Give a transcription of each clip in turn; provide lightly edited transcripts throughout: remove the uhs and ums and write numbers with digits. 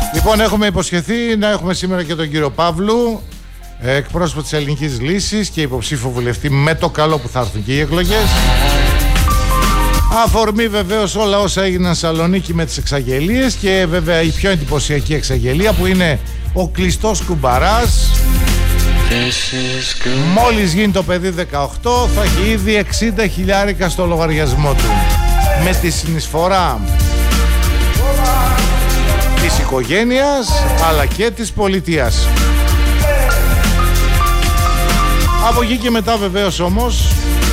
Λοιπόν, έχουμε υποσχεθεί να έχουμε σήμερα και τον κύριο Παύλου, εκπρόσωπο της Ελληνικής Λύσης και υποψήφιο βουλευτή, με το καλό που θα έρθουν και οι εκλογές. Αφορμή βεβαίως όλα όσα έγιναν στη Σαλονίκη με τις εξαγγελίες και βέβαια η πιο εντυπωσιακή εξαγγελία που είναι ο κλειστός κουμπαράς. Μόλις γίνει το παιδί 18 θα έχει ήδη 60.000 στο λογαριασμό του, με τη συνεισφορά της οικογένειας αλλά και της πολιτείας. Από εκεί και μετά βεβαίως όμως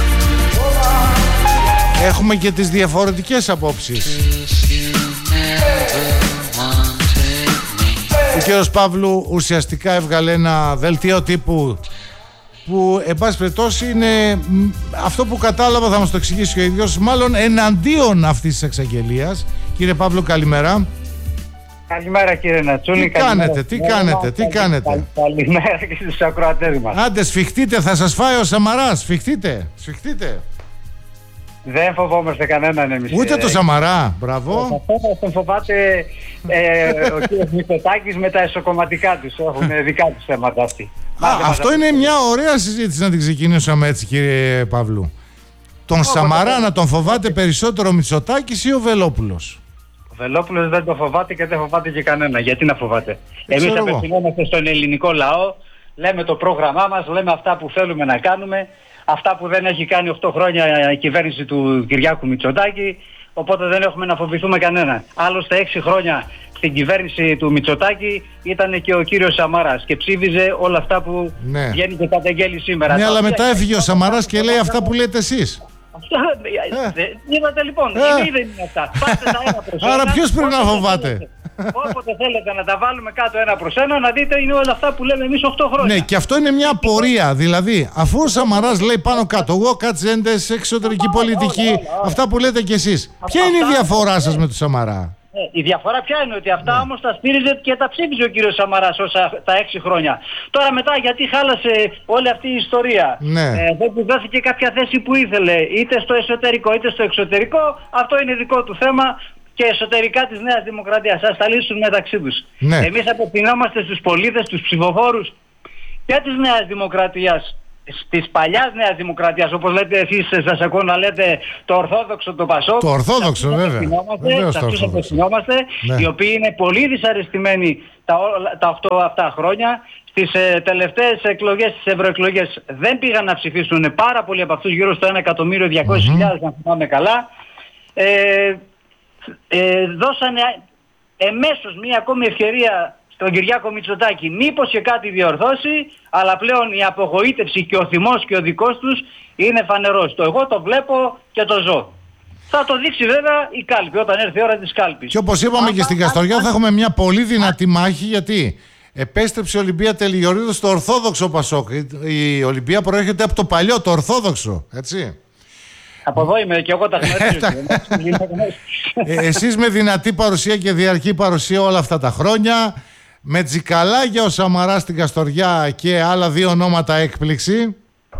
έχουμε και τις διαφορετικές απόψεις. Ο κύριος Παύλου ουσιαστικά έβγαλε ένα δελτίο τύπου που εν πάση περιπτώσει είναι αυτό που κατάλαβα, θα μας το εξηγήσει ο ίδιος, μάλλον εναντίον αυτής της εξαγγελίας. Κύριε Παύλου, καλημέρα. Καλημέρα κύριε Νατσούλη. Τι κάνετε. Καλημέρα και στους ακροατές μας. Άντε σφιχτείτε, θα σας φάει ο Σαμαράς. Σφιχτείτε. Δεν φοβόμαστε κανέναν εμείς. Ούτε το Σαμαρά, μπράβο. Τον φοβάται ο κύριος Μητσοτάκης με τα εσωκομματικά τους. Έχουν δικά τους θέματα αυτοί. Αυτό είναι μια ωραία συζήτηση να την ξεκινήσουμε έτσι, κύριε Παύλου. Τον Σαμαρά να τον φοβάται περισσότερο ο Μητσοτάκης ή ο Βελόπουλος? Ο Βελόπουλος δεν το φοβάται και δεν φοβάται και κανένα. Γιατί να φοβάται? Εμείς απευθυνόμαστε στον ελληνικό λαό, λέμε το πρόγραμμά μας, λέμε αυτά που θέλουμε να κάνουμε, αυτά που δεν έχει κάνει 8 χρόνια η κυβέρνηση του Κυριάκου Μητσοτάκη, οπότε δεν έχουμε να φοβηθούμε κανένα. Άλλωστε 6 χρόνια στην κυβέρνηση του Μητσοτάκη ήταν και ο κύριος Σαμαράς και ψήφιζε όλα αυτά που βγαίνει και καταγγέλει σήμερα. Ναι, αλλά μετά έφυγε ο Σαμαράς και λέει αυτά που λέτε εσείς. Είδατε λοιπόν, δεν είναι αυτά. Άρα ποιος πρέπει να φοβάται? Όποτε θέλετε να τα βάλουμε κάτω ένα προς ένα, να δείτε είναι όλα αυτά που λέμε εμείς 8 χρόνια. Ναι, και αυτό είναι μια απορία. Δηλαδή, αφού ο Σαμαράς λέει πάνω κάτω, εγώ κατσέντες, εξωτερική πολιτική, αυτά που λέτε κι εσείς, ποια είναι η διαφορά σας με τον Σαμαρά? Η διαφορά ποια είναι? Ότι αυτά όμως τα στήριζε και τα ψήφιζε ο κύριος Σαμαράς όσα τα 6 χρόνια. Τώρα μετά γιατί χάλασε όλη αυτή η ιστορία? Δεν του δόθηκε κάποια θέση που ήθελε, είτε στο εσωτερικό είτε στο εξωτερικό. Αυτό είναι δικό του θέμα και εσωτερικά της Νέας Δημοκρατίας. Ας τα λύσουν μεταξύ τους. Εμείς απευθυνόμαστε στους πολίτες, στους ψηφοφόρους και της Νέας Δημοκρατίας, της παλιάς Νέας Δημοκρατίας, όπως λέτε εσείς, σας ακούω να λέτε το Ορθόδοξο, το Πασόκ. Το Ορθόδοξο βέβαια. Σε αυτούς απευθυνόμαστε, οι οποίοι είναι πολύ δυσαρεστημένοι τα 8 αυτά χρόνια. Στις τελευταίες εκλογές, στις ευρωεκλογές, δεν πήγαν να ψηφίσουν πάρα πολλοί από αυτούς, γύρω στο 1.200.000, αν θυμάμαι καλά. Δώσανε εμέσως μία ακόμη ευκαιρία στον Κυριάκο Μητσοτάκη μήπως και κάτι διορθώσει, αλλά πλέον η απογοήτευση και ο θυμός και ο δικός τους είναι φανερός. Εγώ το βλέπω και το ζω. Θα το δείξει βέβαια η κάλπη όταν έρθει η ώρα της κάλπης. Και όπως είπαμε και στην Καστοριά θα έχουμε μια πολύ δυνατή μάχη, γιατί επέστρεψε η Ολυμπία Τελειορίδου στο Ορθόδοξο Πασόκ. Η Ολυμπία προέρχεται από το παλιό, το Ορθόδοξο, έτσι. Από εδώ είμαι και εγώ τα γνωρίζω. Εσείς με δυνατή παρουσία και διαρκή παρουσία όλα αυτά τα χρόνια, με Τζικαλάγια ο Σαμαράς στην Καστοριά και άλλα 2 ονόματα έκπληξη,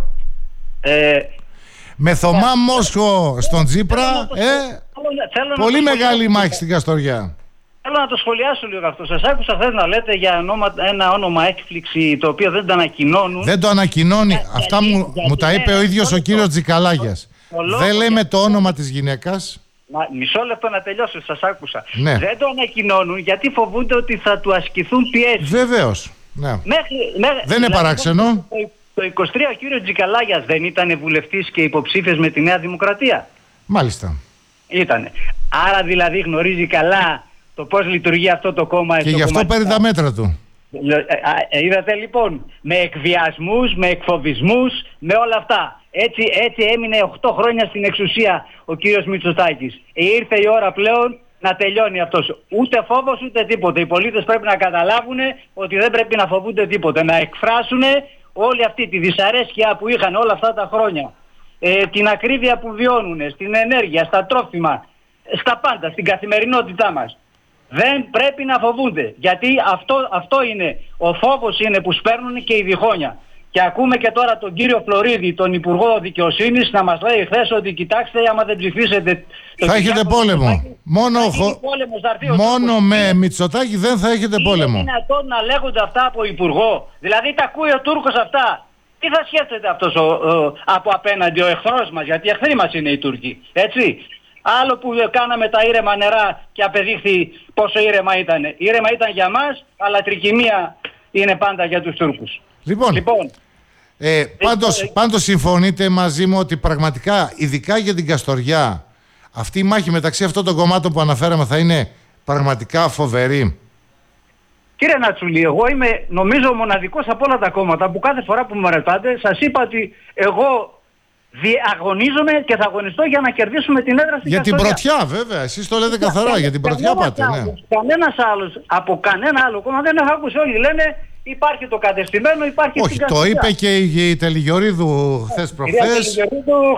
με Θωμά Μόσχο στον Τσίπρα, πολύ μεγάλη μάχη στην Καστοριά. Θέλω να το σχολιάσω λίγο αυτό. Σας άκουσα χθες να λέτε για ένα όνομα έκπληξη το οποίο δεν το ανακοινώνουν. Δεν το ανακοινώνει. Αυτά μου τα είπε ο ίδιος ο κύριος Τζικαλάγιας. Δεν λέμε το όνομα της γυναίκας. Μισό λεπτό να τελειώσω, σας άκουσα. Δεν το ανακοινώνουν γιατί φοβούνται ότι θα του ασκηθούν πιέσεις. Βεβαίως. Δεν είναι παράξενο. Το 23 ο κύριος Τζικαλάγιας δεν ήταν βουλευτής και υποψήφιος με τη Νέα Δημοκρατία? Μάλιστα. Ήτανε. Άρα δηλαδή γνωρίζει καλά το πώς λειτουργεί αυτό το κόμμα. Και γι' αυτό παίρνει τα μέτρα του. Είδατε λοιπόν, με εκβιασμούς, με εκφοβισμούς, με όλα αυτά. Έτσι έμεινε 8 χρόνια στην εξουσία ο κύριος Μητσοτάκης. Ήρθε η ώρα πλέον να τελειώνει αυτός. Ούτε φόβος ούτε τίποτε. Οι πολίτες πρέπει να καταλάβουν ότι δεν πρέπει να φοβούνται τίποτε. Να εκφράσουν όλη αυτή τη δυσαρέσκεια που είχαν όλα αυτά τα χρόνια. Την ακρίβεια που βιώνουν, στην ενέργεια, στα τρόφιμα, στα πάντα, στην καθημερινότητά μας. Δεν πρέπει να φοβούνται. Γιατί αυτό είναι, ο φόβος είναι που σπέρνουν και η διχόνοια. Και ακούμε και τώρα τον κύριο Φλωρίδη, τον Υπουργό Δικαιοσύνης, να μας λέει χθες ότι κοιτάξτε, άμα δεν ψηφίσετε... Θα έχετε πόλεμο. Μόνο με Μητσοτάκη δεν θα έχετε πόλεμο. Είναι δυνατόν να λέγονται αυτά από Υπουργό? Δηλαδή τα ακούει ο Τούρκος αυτά. Τι θα σκέφτεται αυτός από απέναντι ο εχθρός μας? Γιατί οι εχθροί μας είναι οι Τούρκοι. Έτσι. Άλλο που κάναμε τα ήρεμα νερά και απεδείχθη πόσο ήρεμα ήταν. Ήρεμα ήταν για μας, αλλά τρικυμία είναι πάντα για τους Τούρκους. Λοιπόν. Πάντως συμφωνείτε μαζί μου ότι πραγματικά, ειδικά για την Καστοριά, αυτή η μάχη μεταξύ αυτών των κομμάτων που αναφέραμε θα είναι πραγματικά φοβερή? Κύριε Νατσούλη, εγώ είμαι νομίζω μοναδικός από όλα τα κόμματα που κάθε φορά που με ρωτάτε σας είπα ότι εγώ αγωνίζομαι και θα αγωνιστώ για να κερδίσουμε την έδρα στην Καστοριά. Για την πρωτιά βέβαια, εσείς το λέτε καθαρά, για την πρωτιά πάτε. Κανένας άλλος, από κανένα άλλο κόμμα δεν έχω ακούσει. Όλοι λένε υπάρχει το κατεστημένο, υπάρχει στην Καστοριά. Όχι, το είπε και η Τελιγιορίδου χθες προχθές. Η Τελιγιορίδου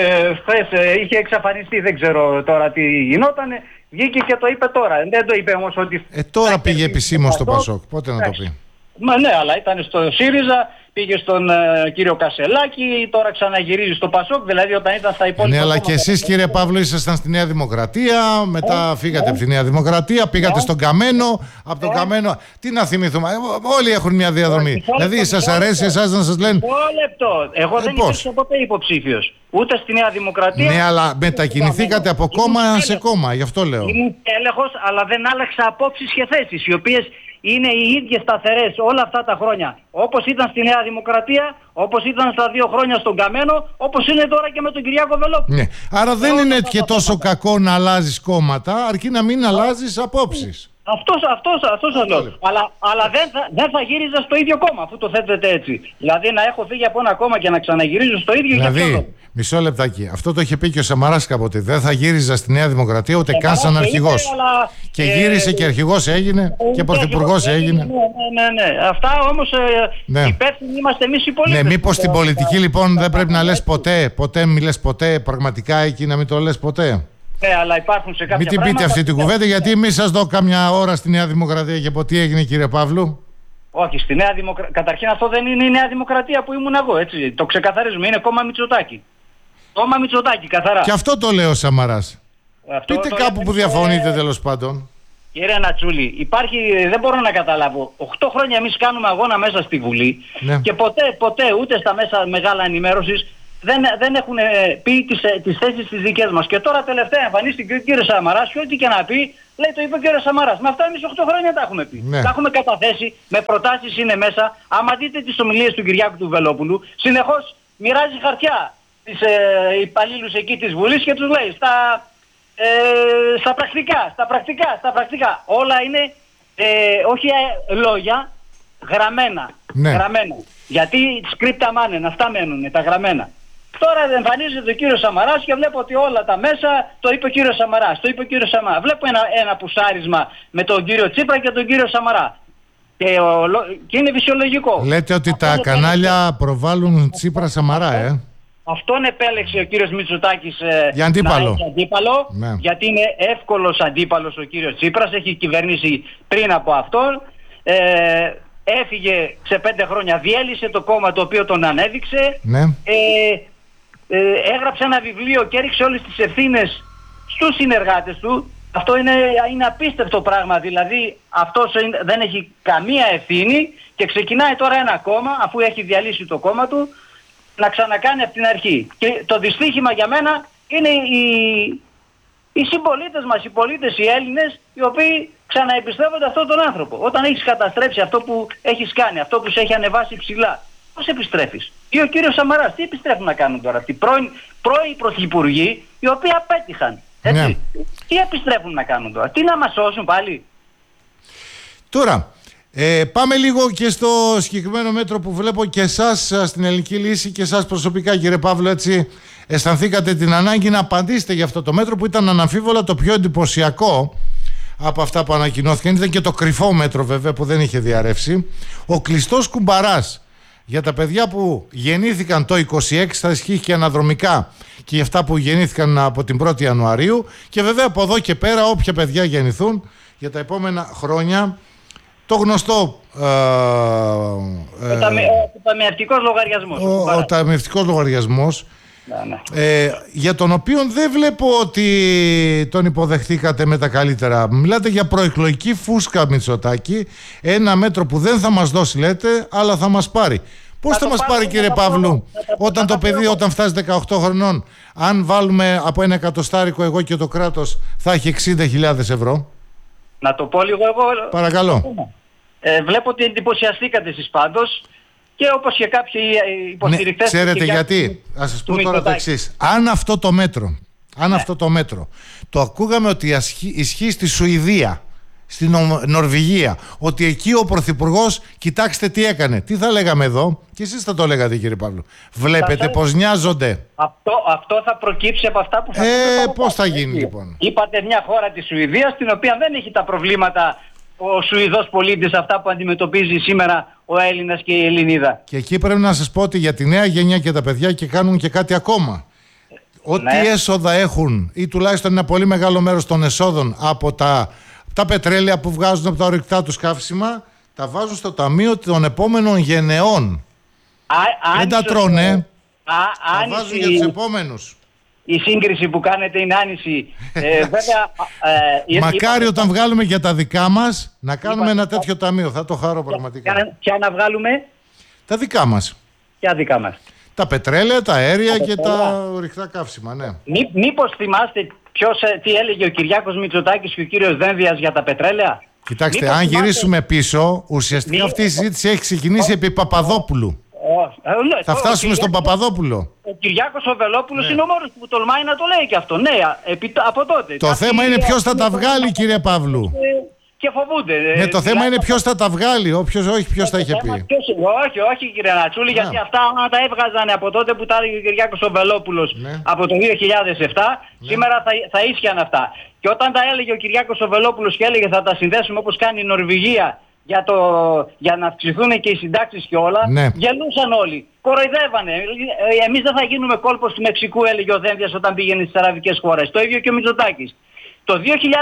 χθες είχε εξαφανιστεί, δεν ξέρω τώρα τι γινότανε. Βγήκε και το είπε τώρα. Δεν το είπε όμως ότι... τώρα πήγε επισήμως στο Πασόκ. Πότε να το πει? Μα ναι, αλλά ήταν στο ΣΥΡΙΖΑ, πήγε στον κύριο Κασελάκη, τώρα ξαναγυρίζει στο Πασόκ, δηλαδή όταν ήταν στα υπόλοιπα... Ναι, αλλά και εσείς κύριε Παύλο ήσασταν στη Νέα Δημοκρατία, μετά φύγατε από τη Νέα Δημοκρατία, πήγατε στον Καμένο, από τον Καμένο... Τι να θυμηθούμε, όλοι έχουν μια διαδρομή. Δηλαδή σας αρέσει εσάς να σας λένε... Λεπτό. Εγώ δεν υπήρξα ποτέ υποψήφιος, ούτε στη Νέα Δημοκρατία... Ναι, αλλά μετακινηθήκατε από κόμμα σε κόμμα, γι' αυτό λέω. Ήμουν έλεγχος, αλλά δεν άλλαξα απόψεις και θέσεις, οι οποίες είναι οι ίδιες σταθερές όλα αυτά τα χρόνια. Όπως ήταν στη Νέα Δημοκρατία, όπως ήταν στα 2 χρόνια στον Καμένο, όπως είναι τώρα και με τον Κυριάκο Βελόπουλο. Ναι. Άρα δεν είναι και τόσο κακό να αλλάζεις κόμματα, αρκεί να μην αλλάζεις απόψεις. Αυτό σας λέω. Αλλά δεν θα γύριζα στο ίδιο κόμμα, αφού το θέτετε έτσι. Δηλαδή να έχω φύγει από ένα κόμμα και να ξαναγυρίζω στο ίδιο. Δηλαδή, μισό λεπτάκι. Αυτό το είχε πει και ο Σαμαράς κάποτε. Δεν θα γύριζα στη Νέα Δημοκρατία ούτε καν σαν αρχηγός. Και γύρισε και αρχηγός έγινε και πρωθυπουργός έγινε. Ναι. Αυτά όμως υπεύθυνοι είμαστε εμείς οι πολίτες. Ναι, μήπως στην πολιτική λοιπόν δεν πρέπει να λες ποτέ, μη λες ποτέ, πραγματικά εκεί να μην το λες ποτέ? Ναι, αλλά υπάρχουν σε κάποια μην την πείτε αυτή την κουβέντα, γιατί εμείς σας δω κάμια ώρα στη Νέα Δημοκρατία και από τι έγινε, κύριε Παύλου? Όχι, στη Νέα Δημοκρατία. Καταρχήν αυτό δεν είναι η Νέα Δημοκρατία που ήμουν εγώ, έτσι. Το ξεκαθαρίζουμε. Είναι κόμμα Μητσοτάκη. Κόμμα Μητσοτάκη, καθαρά. Και αυτό το λέω ο Σαμαράς. Πείτε κάπου που διαφωνείτε τέλος πάντων. Κύριε Νατσούλη, δεν μπορώ να καταλάβω. 8 χρόνια εμείς κάνουμε αγώνα μέσα στη Βουλή και ποτέ ούτε στα μέσα μεγάλα ενημέρωσης δεν έχουν πει τις θέσεις τις δικές μας. Και τώρα τελευταία εμφανίστηκε ο κύριος Σαμαράς και ό,τι και να πει, λέει το είπε ο κύριος Σαμαράς. Με αυτά εμείς 8 χρόνια τα έχουμε πει. Τα έχουμε καταθέσει, με προτάσεις είναι μέσα. Άμα δείτε τις ομιλίες του Κυριάκου του Βελόπουλου, συνεχώς μοιράζει χαρτιά τις υπαλλήλους εκεί της Βουλής και τους λέει στα πρακτικά. Όλα είναι όχι λόγια, γραμμένα. Γραμμένα. Γιατί σκρίπτα μάνεν, αυτά μένουν τα γραμμένα. Τώρα εμφανίζεται ο κύριος Σαμαράς και βλέπω ότι όλα τα μέσα το είπε ο κύριος Σαμαράς. Βλέπω ένα πουσάρισμα με τον κύριο Τσίπρα και τον κύριο Σαμαρά. Και είναι φυσιολογικό. Λέτε ότι τα κανάλια προβάλλουν Τσίπρα Σαμαρά, Αυτόν επέλεξε ο κύριος Μητσοτάκης για αντίπαλο. Γιατί είναι εύκολος αντίπαλος ο κύριος Τσίπρας, έχει κυβερνήσει πριν από αυτόν. Έφυγε σε 5 χρόνια, διέλυσε το κόμμα το οποίο τον ανέδειξε. Έγραψε ένα βιβλίο και έριξε όλες τις ευθύνες στους συνεργάτες του. Αυτό είναι απίστευτο πράγμα. Δηλαδή αυτός δεν έχει καμία ευθύνη και ξεκινάει τώρα ένα κόμμα, αφού έχει διαλύσει το κόμμα του, να ξανακάνει από την αρχή. Και το δυστύχημα για μένα είναι οι συμπολίτες μας, οι πολίτες, οι Έλληνες, οι οποίοι ξαναεπιστρέφονται αυτόν τον άνθρωπο. Όταν έχεις καταστρέψει αυτό που έχεις κάνει, αυτό που σε έχει ανεβάσει ψηλά, πώς επιστρέφεις? Ή ο κύριος Σαμαράς, τι επιστρέφουν να κάνουν τώρα? Πρώοι πρωθυπουργοί, οι οποίοι απέτυχαν. Έτσι. Τι επιστρέφουν να κάνουν τώρα? Τι να μας σώσουν πάλι? Τώρα, πάμε λίγο και στο συγκεκριμένο μέτρο που βλέπω και εσάς στην Ελληνική Λύση και εσάς προσωπικά, κύριε Παύλο, έτσι αισθανθήκατε την ανάγκη να απαντήσετε για αυτό το μέτρο που ήταν αναμφίβολα το πιο εντυπωσιακό από αυτά που ανακοινώθηκαν. Ήταν και το κρυφό μέτρο βέβαια που δεν είχε διαρρεύσει. Ο κλειστός κουμπαράς για τα παιδιά που γεννήθηκαν το 26 θα ισχύει και αναδρομικά και για αυτά που γεννήθηκαν από την 1η Ιανουαρίου και βέβαια από εδώ και πέρα όποια παιδιά γεννηθούν για τα επόμενα χρόνια το γνωστό ο ταμιευτικός λογαριασμός. Ο ταμιευτικός λογαριασμός, ναι. Για τον οποίο δεν βλέπω ότι τον υποδεχτήκατε με τα καλύτερα. Μιλάτε για προεκλογική φούσκα, Μητσοτάκη, ένα μέτρο που δεν θα μας δώσει, λέτε, αλλά θα μας πάρει. Πώς θα μας πάρει, κύριε Παύλου, όταν το παιδί, όταν φτάσει 18 χρονών, αν βάλουμε από ένα εκατοστάρικο εγώ και το κράτος, θα έχει 60.000 ευρώ? Να το πω λίγο εγώ. Παρακαλώ. Βλέπω ότι εντυπωσιαστήκατε εσείς πάντως, και όπως και κάποιοι υποστηρικτές. Ναι, ξέρετε γιατί? Ας σας πω τώρα το εξής. Αν αυτό το μέτρο το ακούγαμε ότι ισχύει στη Σουηδία, στην Νορβηγία, ότι εκεί ο Πρωθυπουργός, κοιτάξτε τι έκανε, τι θα λέγαμε εδώ? Και εσείς θα το λέγατε, κύριε Παύλου. Βλέπετε πως νοιάζονται. Αυτό θα προκύψει από αυτά που θα πούμε. Πώς θα γίνει λοιπόν? Είπατε μια χώρα της Σουηδίας, στην οποία δεν έχει τα προβλήματα ο Σουηδός πολίτης αυτά που αντιμετωπίζει σήμερα ο Έλληνας και η Ελληνίδα. Και εκεί πρέπει να σας πω ότι για τη νέα γενιά και τα παιδιά και κάνουν και κάτι ακόμα. Ό,τι έσοδα έχουν, ή τουλάχιστον ένα πολύ μεγάλο μέρος των εσόδων από τα πετρέλαια που βγάζουν από τα ορυκτά τους καύσιμα, τα βάζουν στο ταμείο των επόμενων γενεών. Δεν τα τρώνε. Τα βάζουν για τους επόμενους. Η σύγκριση που κάνετε είναι άνηση. Βέβαια, μακάρι όταν βγάλουμε για τα δικά μας να κάνουμε ένα τέτοιο ταμείο. Θα το χαρώ πραγματικά. Ποια να βγάλουμε? Τα δικά μας. Ποια δικά μας? Τα πετρέλαια, τα αέρια και τα ορυκτά καύσιμα, ναι. Μήπως θυμάστε τι έλεγε ο Κυριάκος Μητσοτάκης και ο κύριος Δένδιας για τα πετρέλαια? Κοιτάξτε, αν γυρίσουμε πίσω, ουσιαστικά αυτή η συζήτηση έχει ξεκινήσει επί Παπαδόπουλου. Θα φτάσουμε στον Παπαδόπουλο. Ο Κυριάκος ο Βελόπουλος είναι ο μόνος που τολμάει να το λέει και αυτό. Ναι, από τότε. Το θέμα είναι ποιος θα τα βγάλει, κύριε Παύλου. Και φοβούνται. Ναι, το θέμα είναι ποιος θα τα βγάλει, όχι ποιος τα είχε πει. Όχι, κύριε Νατσούλη, γιατί αυτά όταν τα έβγαζαν από τότε που τα έλεγε ο Κυριάκος ο Βελόπουλος από το 2007, σήμερα θα ίσχυαν αυτά. Και όταν τα έλεγε ο Κυριάκος ο Βελόπουλος και έλεγε θα τα συνδέσουμε όπως κάνει η Νορβηγία για να αυξηθούν και οι συντάξεις και όλα, γελούσαν όλοι. Κοροϊδεύανε. Εμείς δεν θα γίνουμε κόλπος του Μεξικού, έλεγε ο Δένδιας όταν πήγαινε στις αραβικές χώρες. Το ίδιο και ο Μητσοτάκης. Το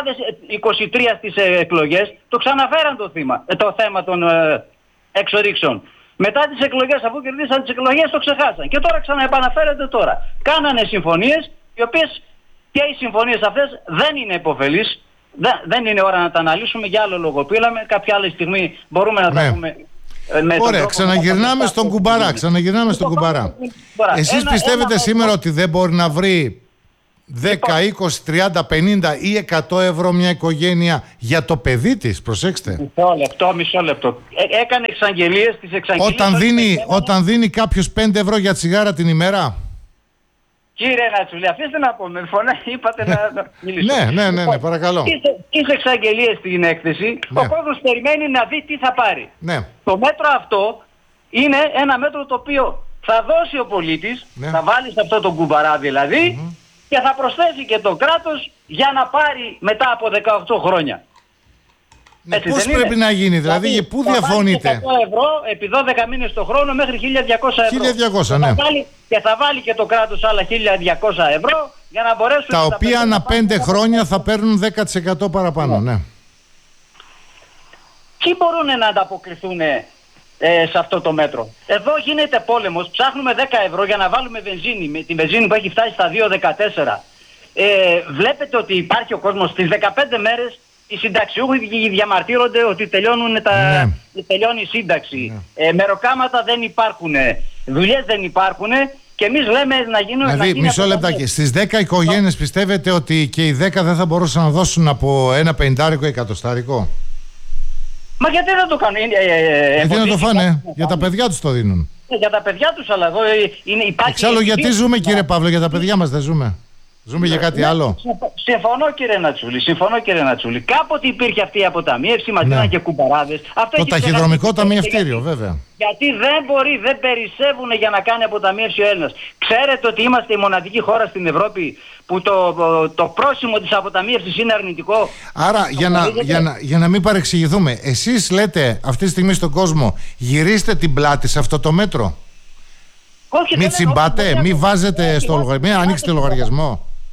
2023 στις εκλογές το ξαναφέραν το θέμα των εξορίξεων. Μετά τις εκλογές, αφού κερδίσαν τις εκλογές, το ξεχάσαν. Και τώρα ξαναεπαναφέρεται τώρα. Κάνανε συμφωνίες, οι οποίες και οι συμφωνίες αυτές δεν είναι υποφελείς. Δεν είναι ώρα να τα αναλύσουμε, για άλλο λόγο πήλαμε. Κάποια άλλη στιγμή μπορούμε να τα πούμε. Ωραία, ξαναγυρνάμε στον κουμπαρά. Εσείς πιστεύετε σήμερα ότι δεν μπορεί να βρει 10, 20, 30, 50 ή 100 ευρώ μια οικογένεια για το παιδί της? Προσέξτε. Μισό λεπτό. Έκανε εξαγγελίες, τις εξαγγελίες. Όταν δίνει κάποιος 5 ευρώ για τσιγάρα την ημέρα. Κύριε Νατσούλη, αφήστε να πω με φωνά, είπατε να μιλήσω. Ναι, παρακαλώ. Τις εξαγγελίες στην έκθεση, ο κόσμος περιμένει να δει τι θα πάρει. Το μέτρο αυτό είναι ένα μέτρο το οποίο θα δώσει ο πολίτης, θα βάλει σε αυτό το κουμπαρά δηλαδή, και θα προσθέσει και το κράτος για να πάρει μετά από 18 χρόνια. Πώς πρέπει να γίνει, δηλαδή, πού διαφωνείτε? 100 ευρώ επί 12 μήνες το χρόνο μέχρι 1.200 ευρώ. 1.200, ναι. Και θα βάλει και το κράτος άλλα 1.200 ευρώ για να μπορέσουν... Τα οποία ανά 5 χρόνια θα παίρνουν 10% παραπάνω, ναι. Ποιοι μπορούν να ανταποκριθούν σε αυτό το μέτρο? Εδώ γίνεται πόλεμος, ψάχνουμε 10 ευρώ για να βάλουμε βενζίνη, με τη βενζίνη που έχει φτάσει στα 2,14. Βλέπετε ότι υπάρχει ο κόσμος στις 15 μέρες. Οι συνταξιούχοι διαμαρτύρονται ότι τελειώνει η σύνταξη. Μεροκάματα δεν υπάρχουν, δουλειές δεν υπάρχουν, και εμείς λέμε να γίνουν... Δηλαδή, μισό λεπτάκι, στις 10 οικογένειες πιστεύετε ότι και οι 10 δεν θα μπορούσαν να δώσουν από ένα 50 εκατοστάρικο? Μα γιατί δεν το κάνουν? Γιατί να το φάνε? Για τα παιδιά τους το δίνουν. Για τα παιδιά τους, αλλά εδώ υπάρχει... Εξάλλου, γιατί ζούμε, κύριε Παύλο? Για τα παιδιά μας δεν ζούμε? Ζούμε για κάτι άλλο? Συμφωνώ, κύριε Νατσούλη. Κάποτε υπήρχε αυτή η αποταμίευση, μας δίναν και κουμπαράδες. Το ταχυδρομικό ταμιευτήριο, βέβαια. Γιατί δεν περισσεύουν για να κάνει αποταμίευση ο Έλληνας. Ξέρετε ότι είμαστε η μοναδική χώρα στην Ευρώπη που το πρόσημο της αποταμίευσης είναι αρνητικό? Άρα, για να μην παρεξηγηθούμε, εσείς λέτε αυτή τη στιγμή στον κόσμο, γυρίστε την πλάτη σε αυτό το μέτρο? Όχι, μην τσιμπάτε, μην βάζετε στο λογαριασμό, μην ανοίξετε λογαριασμό.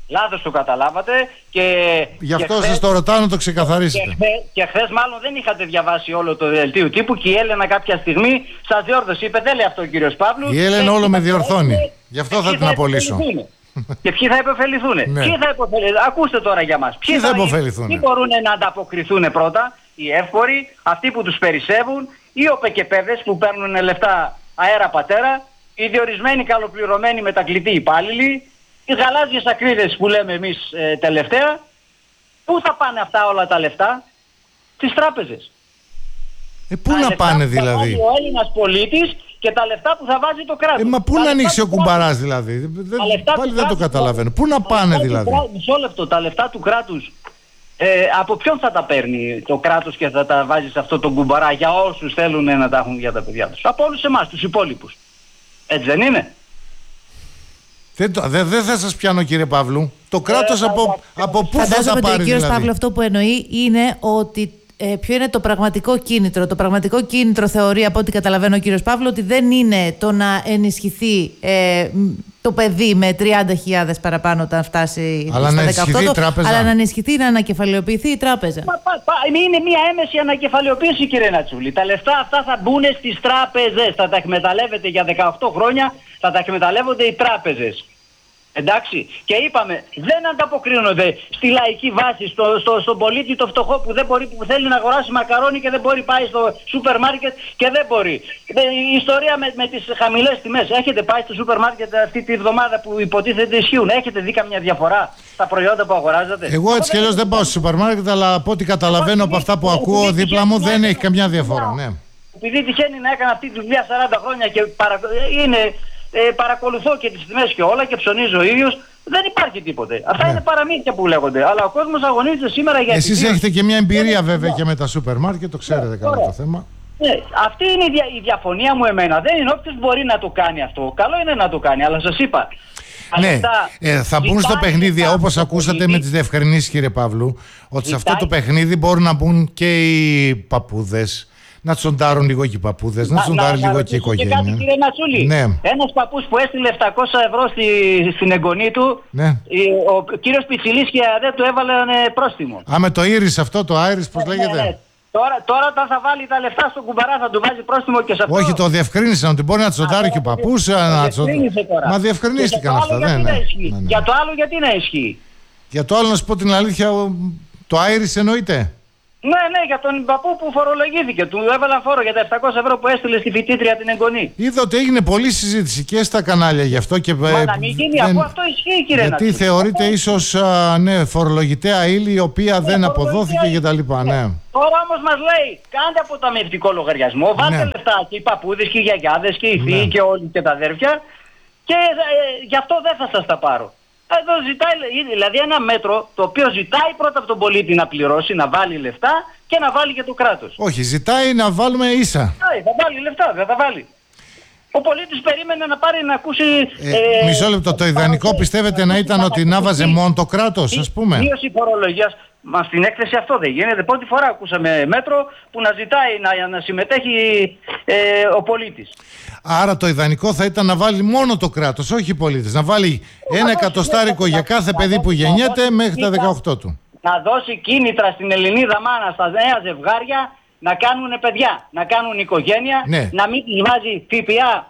Λάθος το καταλάβατε και... Γι' αυτό σας το ρωτάω να το ξεκαθαρίσετε. Και χθες μάλλον δεν είχατε διαβάσει όλο το δελτίο τύπου και η Έλενα κάποια στιγμή σας διόρθωσε. Είπε δεν λέει αυτό ο κύριος Παύλου. Η Έλενα όλο με διορθώνει. Γι' αυτό θα την απολύσω. Και ποιοι θα υποφεληθούν. Ναι. Ακούστε τώρα για μας. Ποιοι θα υποφεληθούν. Ποιοι μπορούν να ανταποκριθούν πρώτα, οι εύποροι, αυτοί που τους περισσεύουν, οι οπεκεπέδες που παίρνουν λεφτά αέρα πατέρα, οι διορισμένοι καλοπληρωμένοι μετακλητοί υπάλληλοι, οι γαλάζιες ακρίδες που λέμε εμείς τελευταία. Πού θα πάνε αυτά όλα τα λεφτά? Στις τράπεζες. Πού να πάνε δηλαδή? Θα βάζει ο Έλληνας πολίτης και τα λεφτά που θα βάζει το κράτος. Μα πού να ανοίξει ο κουμπαράς δηλαδή? Πάλι δεν το καταλαβαίνω. Πού να πάνε δηλαδή? Μισό λεπτό, τα λεφτά του κράτους από ποιον θα τα παίρνει το κράτος και θα τα βάζει σε αυτό το κουμπαρά για όσους θέλουν να τα έχουν για τα παιδιά τους? Από όλους εμάς, τους υπόλοιπους. Έτσι δεν είναι? Δεν θα σας πιάνω κύριε Παύλου. Το κράτος από πού θα τα πάρει δηλαδή? Ο κύριος Παύλου αυτό που εννοεί είναι ότι ποιο είναι το πραγματικό κίνητρο. Το πραγματικό κίνητρο θεωρεί, από ό,τι καταλαβαίνω ο κύριος Παύλου, ότι δεν είναι το να ενισχυθεί το παιδί με 30.000 παραπάνω όταν φτάσει στα 18, αλλά να ενισχυθεί, να ανακεφαλαιοποιηθεί η τράπεζα. Είναι μια έμεση ανακεφαλαιοποίηση, κύριε Νατσούλη. Τα λεφτά αυτά θα μπουν στις τράπεζες. Θα τα εκμεταλλεύεται για 18 χρόνια, θα τα εκμεταλλεύονται οι τράπεζες. Εντάξει, και είπαμε, δεν ανταποκρίνονται στη λαϊκή βάση, στον πολίτη το φτωχό που θέλει να αγοράσει μακαρόνι και δεν μπορεί, πάει στο σούπερ μάρκετ και δεν μπορεί. Η ιστορία με τις χαμηλές τιμές. Έχετε πάει στο σούπερ μάρκετ αυτή τη βδομάδα που υποτίθεται ισχύουν? Έχετε δει καμιά διαφορά στα προϊόντα που αγοράζετε? Εγώ έτσι κι αλλιώς δεν πάω στο σούπερ μάρκετ, αλλά από ό,τι καταλαβαίνω από αυτά που ακούω δίπλα μου δεν έχει καμιά διαφορά. Ναι. Επειδή τυχαίνει να έκανα αυτή τη δουλειά 40 χρόνια και παρακολουθώ και τις τιμές και όλα και ψωνίζω ο ίδιος, δεν υπάρχει τίποτε. Αυτά είναι παραμύθια που λέγονται. Αλλά ο κόσμος αγωνίζεται σήμερα για... Εσείς έχετε και μια εμπειρία βέβαια και με τα σούπερ μάρκετ, το ξέρετε καλά το θέμα. Αυτή είναι η διαφωνία μου εμένα. Δεν είναι όποιος μπορεί να το κάνει αυτό. Καλό είναι να το κάνει, αλλά σας είπα. Ναι, θα μπουν στο παιχνίδι, όπως ακούσατε με τις διευκρινήσεις κύριε Παύλου, ότι σε αυτό το παιχνίδι μπορούν να μπουν και οι παππούδες. Να τσοντάρουν λίγο και οι παππούδες, να τσοντάρουν λίγο και η οικογένεια. Και κάτι, κύριε Νατσούλη, ναι. Ένας παππούς που έστειλε 700 ευρώ στην εγγονή του, ναι. Ο κύριος Πιτσιλής και δεν του έβαλαν πρόστιμο. Με το Iris αυτό, το Iris πώς λέγεται. Ναι. Τώρα όταν θα βάλει τα λεφτά στον κουμπαρά θα του βάζει πρόστιμο και σε αυτό. Όχι, το διευκρίνησαν ότι μπορεί να τσοντάρει και ο παππούς. Μα διευκρινίστηκαν αυτά. Για το άλλο γιατί να ισχύει? Για το άλλο να σου πω την αλήθεια, το Iris εννοείται. Ναι, για τον παππού που φορολογήθηκε. Του έβαλαν φόρο για τα 700 ευρώ που έστειλε στη φοιτήτρια την εγγονή. Είδα ότι έγινε πολλή συζήτηση και στα κανάλια γι' αυτό. Και να μην γίνει, αφού αυτό ισχύει, κύριε Νατσούλη. Γιατί θεωρείται ίσως φορολογητέα ύλη η οποία δεν αποδόθηκε κτλ. Ναι. Τώρα όμως μας λέει, κάντε αποταμιευτικό λογαριασμό, βάλτε λεφτά και οι παππούδες και οι γιαγιάδες και οι θείοι και όλοι και τα αδέρφια και γι' αυτό δεν θα σας τα πάρω. Εδώ ζητάει, δηλαδή ένα μέτρο το οποίο ζητάει πρώτα από τον πολίτη να πληρώσει, να βάλει λεφτά και να βάλει και το κράτος. Όχι, ζητάει να βάλουμε ίσα. Θα βάλει λεφτά, δεν θα βάλει. Ο πολίτης περίμενε να πάρει να ακούσει... μισό λεπτό, το ιδανικό πιστεύετε να ήταν ότι να βάζε μόνο το κράτος, ας πούμε. Μείωση φορολογίας, μα στην έκθεση αυτό δεν γίνεται. Πρώτη φορά ακούσαμε μέτρο που να ζητάει να συμμετέχει ο πολίτης. Άρα το ιδανικό θα ήταν να βάλει μόνο το κράτος, όχι οι πολίτες. Να βάλει ένα εκατοστάρικο για κάθε παιδί που γεννιέται μέχρι τα 18 του. Να δώσει κίνητρα στην Ελληνίδα μάνα, στα νέα ζευγάρια, να κάνουν παιδιά, να κάνουν οικογένεια, να μην τις βάζει ΦΠΑ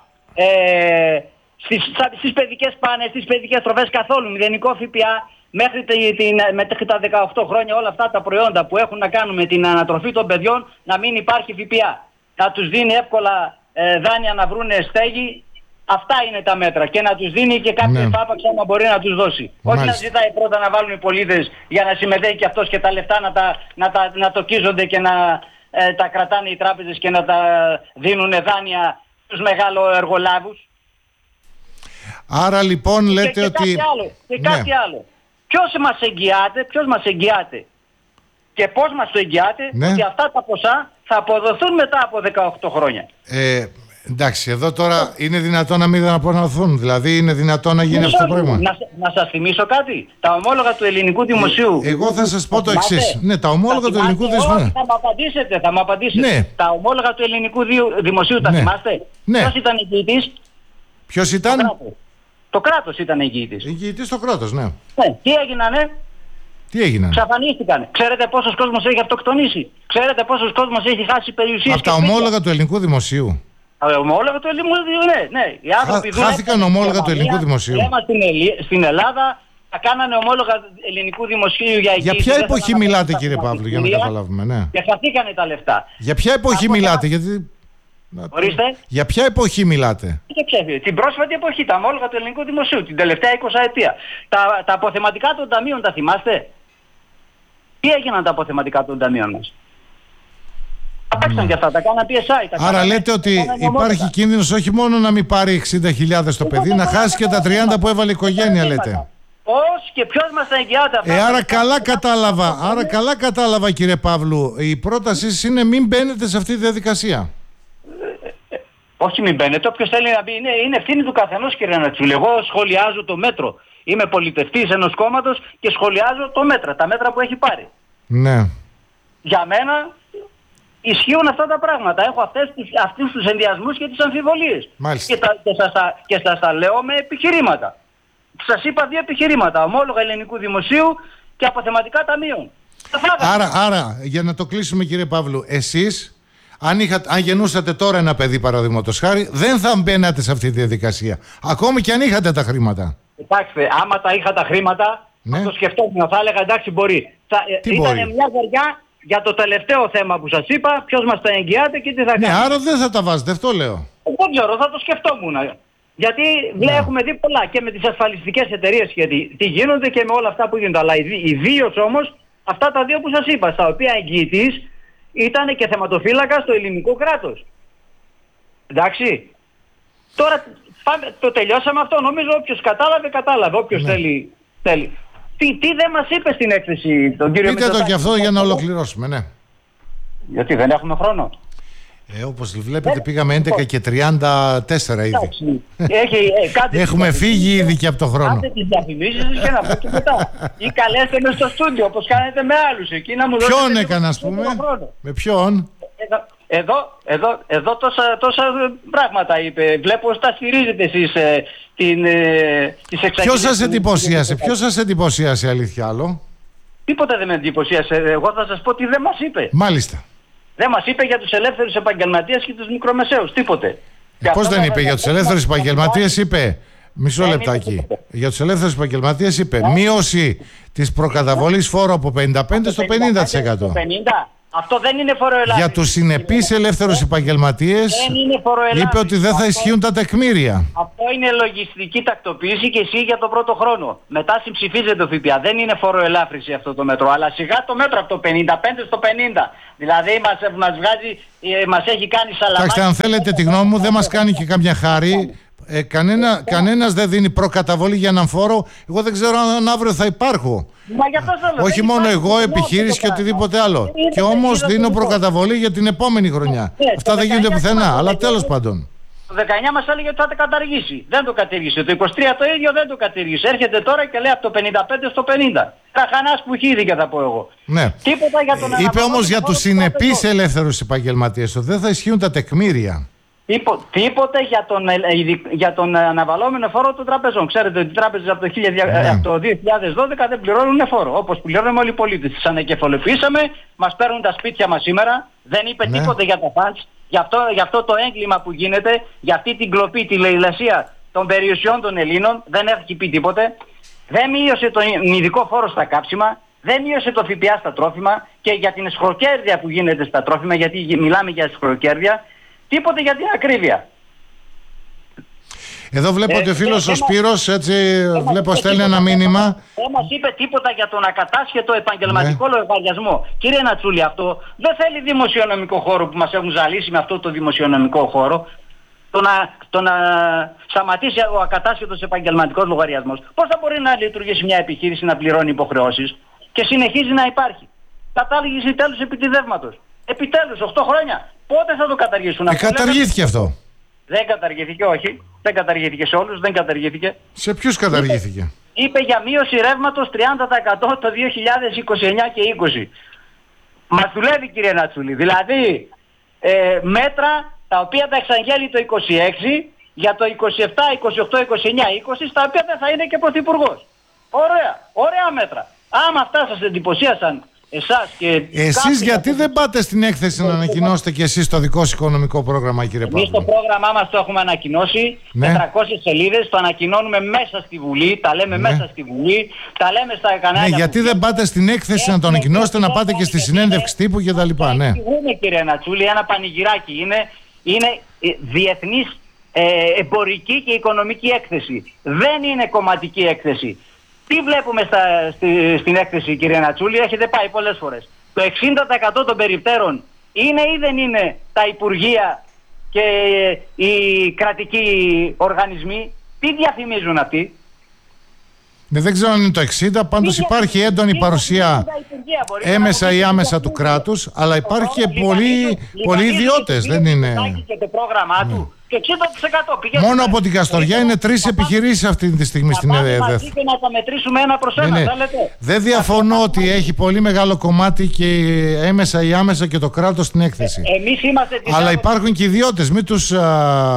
στις παιδικές πάνες, στις παιδικές τροφές καθόλου, μηδενικό ΦΠΑ. Μέχρι τα 18 χρόνια όλα αυτά τα προϊόντα που έχουν να κάνουν με την ανατροφή των παιδιών να μην υπάρχει ΦΠΑ. Να τους δίνει εύκολα δάνεια να βρούνε στέγη. Αυτά είναι τα μέτρα. Και να τους δίνει και κάποια εφάπαξ άμα μπορεί να τους δώσει. Όχι να ζητάει πρώτα να βάλουν οι πολίτες για να συμμετέχει και αυτός και τα λεφτά να το κίζονται και να τα κρατάνε οι τράπεζες και να τα δίνουν δάνεια στους μεγάλοεργολάβους. Άρα λοιπόν λέτε ότι... Κάτι άλλο. Ποιος μας εγγυάται και πώς μας το εγγυάται ότι αυτά τα ποσά θα αποδοθούν μετά από 18 χρόνια. Εντάξει, εδώ τώρα είναι δυνατόν να μην αποδοθούν, δηλαδή είναι δυνατόν να γίνει αυτό το πράγμα. Να σας θυμίσω κάτι. Τα ομόλογα του ελληνικού δημοσίου. Εγώ θα σας πω το εξής. Ναι, τα ομόλογα του ελληνικού δημοσίου. Θα μου απαντήσετε. Ναι. Τα ομόλογα του ελληνικού δημοσίου τα θυμάστε? Ναι. Ποιος ήταν εγγυητής? Ποιος ήταν? Το κράτος ήταν εγγυητής. Εγγυητής το κράτος, ναι. Τι έγινανε? Τι έγιναν? Ξαφανίστηκαν. Ξέρετε πόσος κόσμος έχει αυτοκτονήσει? Ξέρετε πόσος κόσμος έχει χάσει περιουσίες? Από τα ομόλογα του ελληνικού δημοσίου. Ομόλογα του ελληνικού δημοσίου, ναι. Οι άνθρωποι χάθηκαν ομόλογα του ελληνικού δημοσίου. Στην Ελλάδα θα κάνανε ομόλογα ελληνικού δημοσίου για εγγύηση. Για ποια εποχή μιλάτε, κύριε Παύλου, για να καταλάβουμε? Ναι. Και χαθήκανε τα λεφτά. Για ποια εποχή μιλάτε? Γιατί... Ορίστε. Για ποια εποχή μιλάτε? Την πρόσφατη εποχή, τα ομόλογα του ελληνικού δημοσίου, την τελευταία 20 ετία. Τα αποθεματικά των ταμείων τα θυμάστε? Τι έγιναν τα αποθεματικά των ταμείων μας? Τα παίξαν και αυτά, τα κάναν PSI. Άρα λέτε ότι υπάρχει κίνδυνος όχι μόνο να μην πάρει 60.000 το παιδί, να χάσει και τα 30 που έβαλε η οικογένεια, λέτε. Πώς και ποιος μας τα εγγυάται αυτά? Άρα καλά κατάλαβα, κύριε Παύλου. Η πρότασή είναι μην μπαίνετε σε αυτή τη διαδικασία. Όχι, μην μπαίνετε. Όποιος θέλει να μπει, είναι ευθύνη του καθενός, κύριε Νατσούλη. Εγώ σχολιάζω το μέτρο. Είμαι πολιτευτής ενός κόμματος και σχολιάζω τα μέτρα που έχει πάρει. Ναι. Για μένα ισχύουν αυτά τα πράγματα. Έχω αυτούς τους ενδιασμούς και τις αμφιβολίες. Και σας τα λέω με επιχειρήματα. Σας είπα 2 επιχειρήματα. Ομόλογα ελληνικού δημοσίου και αποθεματικά ταμείων. Άρα, για να το κλείσουμε, κύριε Παύλου, εσείς, αν γεννούσατε τώρα ένα παιδί, παραδείγματος χάρη, δεν θα μπαίνατε σε αυτή τη διαδικασία. Ακόμη και αν είχατε τα χρήματα. Κοιτάξτε, άμα τα είχα τα χρήματα, θα το σκεφτόμουν. Θα έλεγα εντάξει, μπορεί. Ήταν μια ζαριά για το τελευταίο θέμα που σας είπα, ποιος μας τα εγγυάται και τι θα κάνει. Ναι, άρα δεν θα τα βάζετε, αυτό λέω. Δεν ξέρω, θα το σκεφτόμουν. Γιατί έχουμε δει πολλά και με τις ασφαλιστικές εταιρείες και τι γίνονται και με όλα αυτά που γίνονται. Αλλά ιδίως όμως αυτά τα 2 που σας είπα, στα οποία εγγυητής ήταν και θεματοφύλακα στο ελληνικό κράτος. Εντάξει. Τώρα το τελειώσαμε αυτό. Νομίζω όποιος κατάλαβε. Όποιος θέλει. Τι δεν μας είπε στην έκθεση τον κύριο Μητσοτάκη? Πείτε το και αυτό για να ολοκληρώσουμε, ναι. Γιατί δεν έχουμε χρόνο. Όπως βλέπετε πήγαμε 11 και 34 ήδη. Κάτι έχουμε φύγει ήδη και από το χρόνο. Κάντε τις διαφημίσεις και να πω μετά. Ή καλέστε με στο στούντιο όπως κάνετε με άλλους. Εκεί να μου ποιον έκανα, ας πούμε? Με ποιον? Εδώ τόσα πράγματα είπε. Βλέπω στα στηρίζετε εσείς τις εξαγγελίες. Ποιος σας εντυπωσίασε, αλήθεια, άλλο? Τίποτα δεν με εντυπωσίασε. Εγώ θα σας πω τι δεν μας είπε. Μάλιστα. Δεν μας είπε για τους ελεύθερους επαγγελματίες και τους μικρομεσαίους. Τίποτε. Πώς δεν είπε? Για τους ελεύθερους επαγγελματίες είπε. Μισό λεπτάκι. Για τους ελεύθερους επαγγελματίες είπε μείωση της προκαταβολής φόρου από 55% στο 50%. Αυτό δεν είναι φοροελάφρυνση. Για τους συνεπείς ελεύθερους επαγγελματίες είπε ότι δεν θα ισχύουν τα τεκμήρια. Αυτό είναι λογιστική τακτοποίηση και ισχύει για τον πρώτο χρόνο. Μετά συμψηφίζεται το ΦΠΑ. Δεν είναι φοροελάφρυνση αυτό το μέτρο. Αλλά σιγά το μέτρο από το 55% στο 50%. Δηλαδή μας έχει κάνει σαλαμάκι. Κοιτάξτε, αν θέλετε τη γνώμη μου, δεν μας κάνει και καμιά χάρη. Κανένας δεν δίνει προκαταβολή για έναν φόρο. Εγώ δεν ξέρω αν αύριο θα υπάρχω. Όχι μόνο εγώ, επιχείρηση και οτιδήποτε άλλο. Και όμως δίνω προκαταβολή για την επόμενη χρονιά. Αυτά δεν γίνονται πουθενά, αλλά τέλος πάντων. Το 19 μας έλεγε ότι θα το καταργήσει. Δεν το κατήργησε. Το 23 το ίδιο δεν το κατήργησε. Έρχεται τώρα και λέει από το 55% στο 50%. Τραχανάς που χύθηκε, θα πω εγώ. Ναι. Τίποτα για τον είπε όμως για τους συνεπείς ελεύθερους επαγγελματίες ότι δεν θα ισχύουν τα τεκμήρια. Τίποτε για τον αναβαλώμενο φόρο των τραπεζών. Ξέρετε ότι οι τράπεζες από το 2012 δεν πληρώνουν φόρο. Όπως πληρώνουμε όλοι οι πολίτες. Τις ανακεφαλαιοποιήσαμε, μας παίρνουν τα σπίτια μας σήμερα. Δεν είπε τίποτε για τα φαντς. Γι' αυτό το έγκλημα που γίνεται, για αυτή την κλοπή, τη λαιλασία των περιουσιών των Ελλήνων, δεν έχει πει τίποτε. Δεν μείωσε τον ειδικό φόρο στα κάψιμα. Δεν μείωσε το ΦΠΑ στα τρόφιμα και για την εσχροκέρδεια που γίνεται στα τρόφιμα, γιατί μιλάμε για εσχροκέρδεια. Τίποτε για την ακρίβεια. Εδώ βλέπω ότι ο φίλος ο Σπύρος, έτσι βλέπω στέλνει ένα μήνυμα. Δεν μας είπε τίποτα για τον ακατάσχετο επαγγελματικό λογαριασμό. Κύριε Νατσούλη, αυτό δεν θέλει δημοσιονομικό χώρο που μας έχουν ζαλίσει με αυτό το δημοσιονομικό χώρο. Το να σταματήσει ο ακατάσχετος επαγγελματικός λογαριασμός. Πώς θα μπορεί να λειτουργήσει μια επιχείρηση να πληρώνει υποχρεώσεις και συνεχίζει να υπάρχει? Κατάργηση τέλους επιτιδεύματος. Επιτέλους, 8 χρόνια. Πότε θα το καταργήσουν? Καταργήθηκε αυτό. Δεν καταργήθηκε, όχι. Δεν καταργήθηκε σε όλους, δεν καταργήθηκε. Σε ποιους καταργήθηκε? Είπε για μείωση ρεύματος 30% το 2029 και 20. Μας δουλεύει, κύριε Νατσούλη. Δηλαδή, μέτρα τα οποία τα εξαγγέλει το 26, για το 27, 28, 29, 20, στα οποία δεν θα είναι και πρωθυπουργός. Ωραία μέτρα. Άμα αυτά σας εντυπωσίασαν εσάς και... Εσείς γιατί δεν πάτε στην έκθεση να ανακοινώσετε και εσείς το δικό σας οικονομικό πρόγραμμα, κύριε Παύλου? Εμείς το πρόγραμμά μας το έχουμε ανακοινώσει, 400 σελίδες, το ανακοινώνουμε μέσα στη Βουλή, τα λέμε μέσα στη Βουλή, τα λέμε στα κανάλια. Ναι, γιατί δεν πάτε στην έκθεση να το ανακοινώσετε, να πάτε και στη συνέντευξη τύπου και τα λοιπά, ναι. Είναι, κύριε Νατσούλη, ένα πανηγυράκι είναι διεθνής εμπορική και οικονομική έκθεση. Δεν είναι κομματική έκθεση. Τι βλέπουμε στην έκθεση, κύριε Νατσούλη? Έχετε πάει πολλές φορές. Το 60% των περιπτέρων είναι ή δεν είναι τα υπουργεία και οι κρατικοί οργανισμοί? Τι διαφημίζουν αυτοί? Δεν ξέρω αν είναι το 60, πάντως υπάρχει έντονη παρουσία έμεσα ή άμεσα του κράτους, αλλά υπάρχει και πολλοί ιδιώτες, δεν είναι... Και το πρόγραμμά του. Και 60% μόνο από την Καστοριά είναι 3 επιχειρήσεις αυτή τη στιγμή στην ΕΔΕΘ. Και να τα μετρήσουμε ένα προς ένα. Δεν διαφωνώ ότι έχει πολύ μεγάλο κομμάτι και έμεσα ή άμεσα και το κράτος στην έκθεση. Εμείς είμαστε αλλά υπάρχουν και ιδιώτες, μην τους... Δεν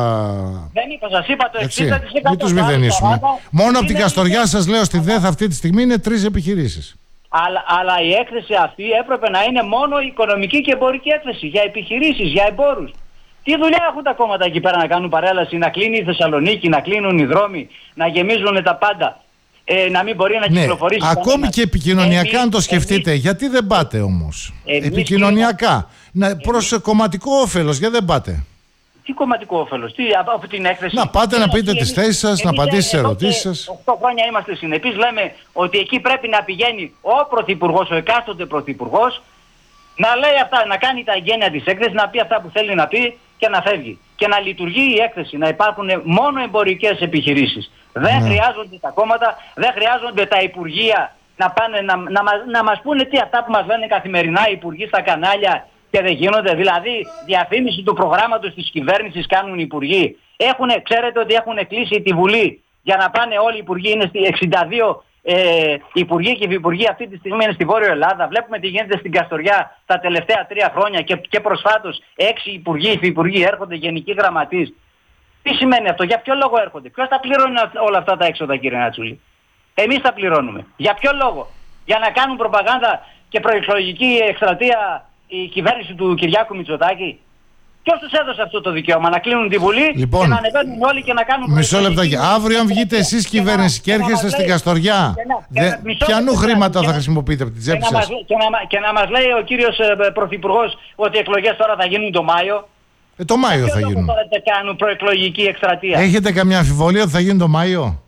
είπα, σας είπα το 60%. Μην τους μηδενίσουμε. Μόνο από την Καστοριά, σας λέω, στη ΔΕΘ αυτή τη στιγμή είναι 3 επιχειρήσεις. Αλλά η έκθεση αυτή έπρεπε να είναι μόνο οικονομική και εμπορική έκθεση για επιχειρήσεις, για εμπόρους. Τι δουλειά έχουν τα κόμματα εκεί πέρα να κάνουν παρέλαση, να κλείνει η Θεσσαλονίκη, να κλείνουν οι δρόμοι, να γεμίζουν τα πάντα, να μην μπορεί να κυκλοφορήσει. Ακόμη και επικοινωνιακά, αν το σκεφτείτε, γιατί δεν πάτε όμως? Επικοινωνιακά, προς κομματικό όφελος, γιατί δεν πάτε? Τι κομματικό όφελος? Από την έκθεση? Να πάτε να πείτε τις θέσεις σας, να απαντήσετε στις ερωτήσεις σας. 8 χρόνια είμαστε συνεπείς, λέμε ότι εκεί πρέπει να πηγαίνει ο πρωθυπουργός, ο εκάστοτε πρωθυπουργός, να λέει αυτά, να κάνει τα εγγένεια της έκθεσης, να πει αυτά που θέλει να πει και να φεύγει. Και να λειτουργεί η έκθεση, να υπάρχουν μόνο εμπορικές επιχειρήσεις. Δεν χρειάζονται τα κόμματα, δεν χρειάζονται τα υπουργεία να πάνε να μας πούνε τι αυτά που μας λένε καθημερινά οι υπουργοί στα κανάλια και δεν γίνονται. Δηλαδή, διαφήμιση του προγράμματος της κυβέρνησης κάνουν οι υπουργοί. Ξέρετε ότι έχουν κλείσει τη Βουλή για να πάνε όλοι οι υπουργοί, είναι στη 62 υπουργοί και υφυπουργοί αυτή τη στιγμή είναι στη Βόρεια Ελλάδα. Βλέπουμε τι γίνεται στην Καστοριά τα τελευταία 3 χρόνια και προσφάτως 6 υπουργοί, υφυπουργοί έρχονται, γενικοί γραμματείς. Τι σημαίνει αυτό? Για ποιο λόγο έρχονται? Ποιος τα πληρώνει όλα αυτά τα έξοδα, κύριε Νατσούλη? Εμείς τα πληρώνουμε. Για ποιο λόγο? Για να κάνουν προπαγάνδα και προεκλογική εκστρατεία η κυβέρνηση του Κυριάκου Μητσοτάκη? Ποιος τους έδωσε αυτό το δικαίωμα να κλείνουν τη Βουλή και να ανεβαίνουν όλοι και να κάνουν... Μισό λεπτάκι. Αύριο αν βγείτε εσείς κυβέρνηση και έρχεστε στην Καστοριά, ποιανού χρήματα θα χρησιμοποιείτε από την τσέπη σας? Και να μας λέει ο κύριος Πρωθυπουργός ότι οι εκλογές τώρα θα γίνουν το Μάιο. Το Μάιο θα γίνουν. Δεν κάνουν προεκλογική εκστρατεία. Έχετε καμιά αμφιβολία ότι θα γίνει το Μάιο?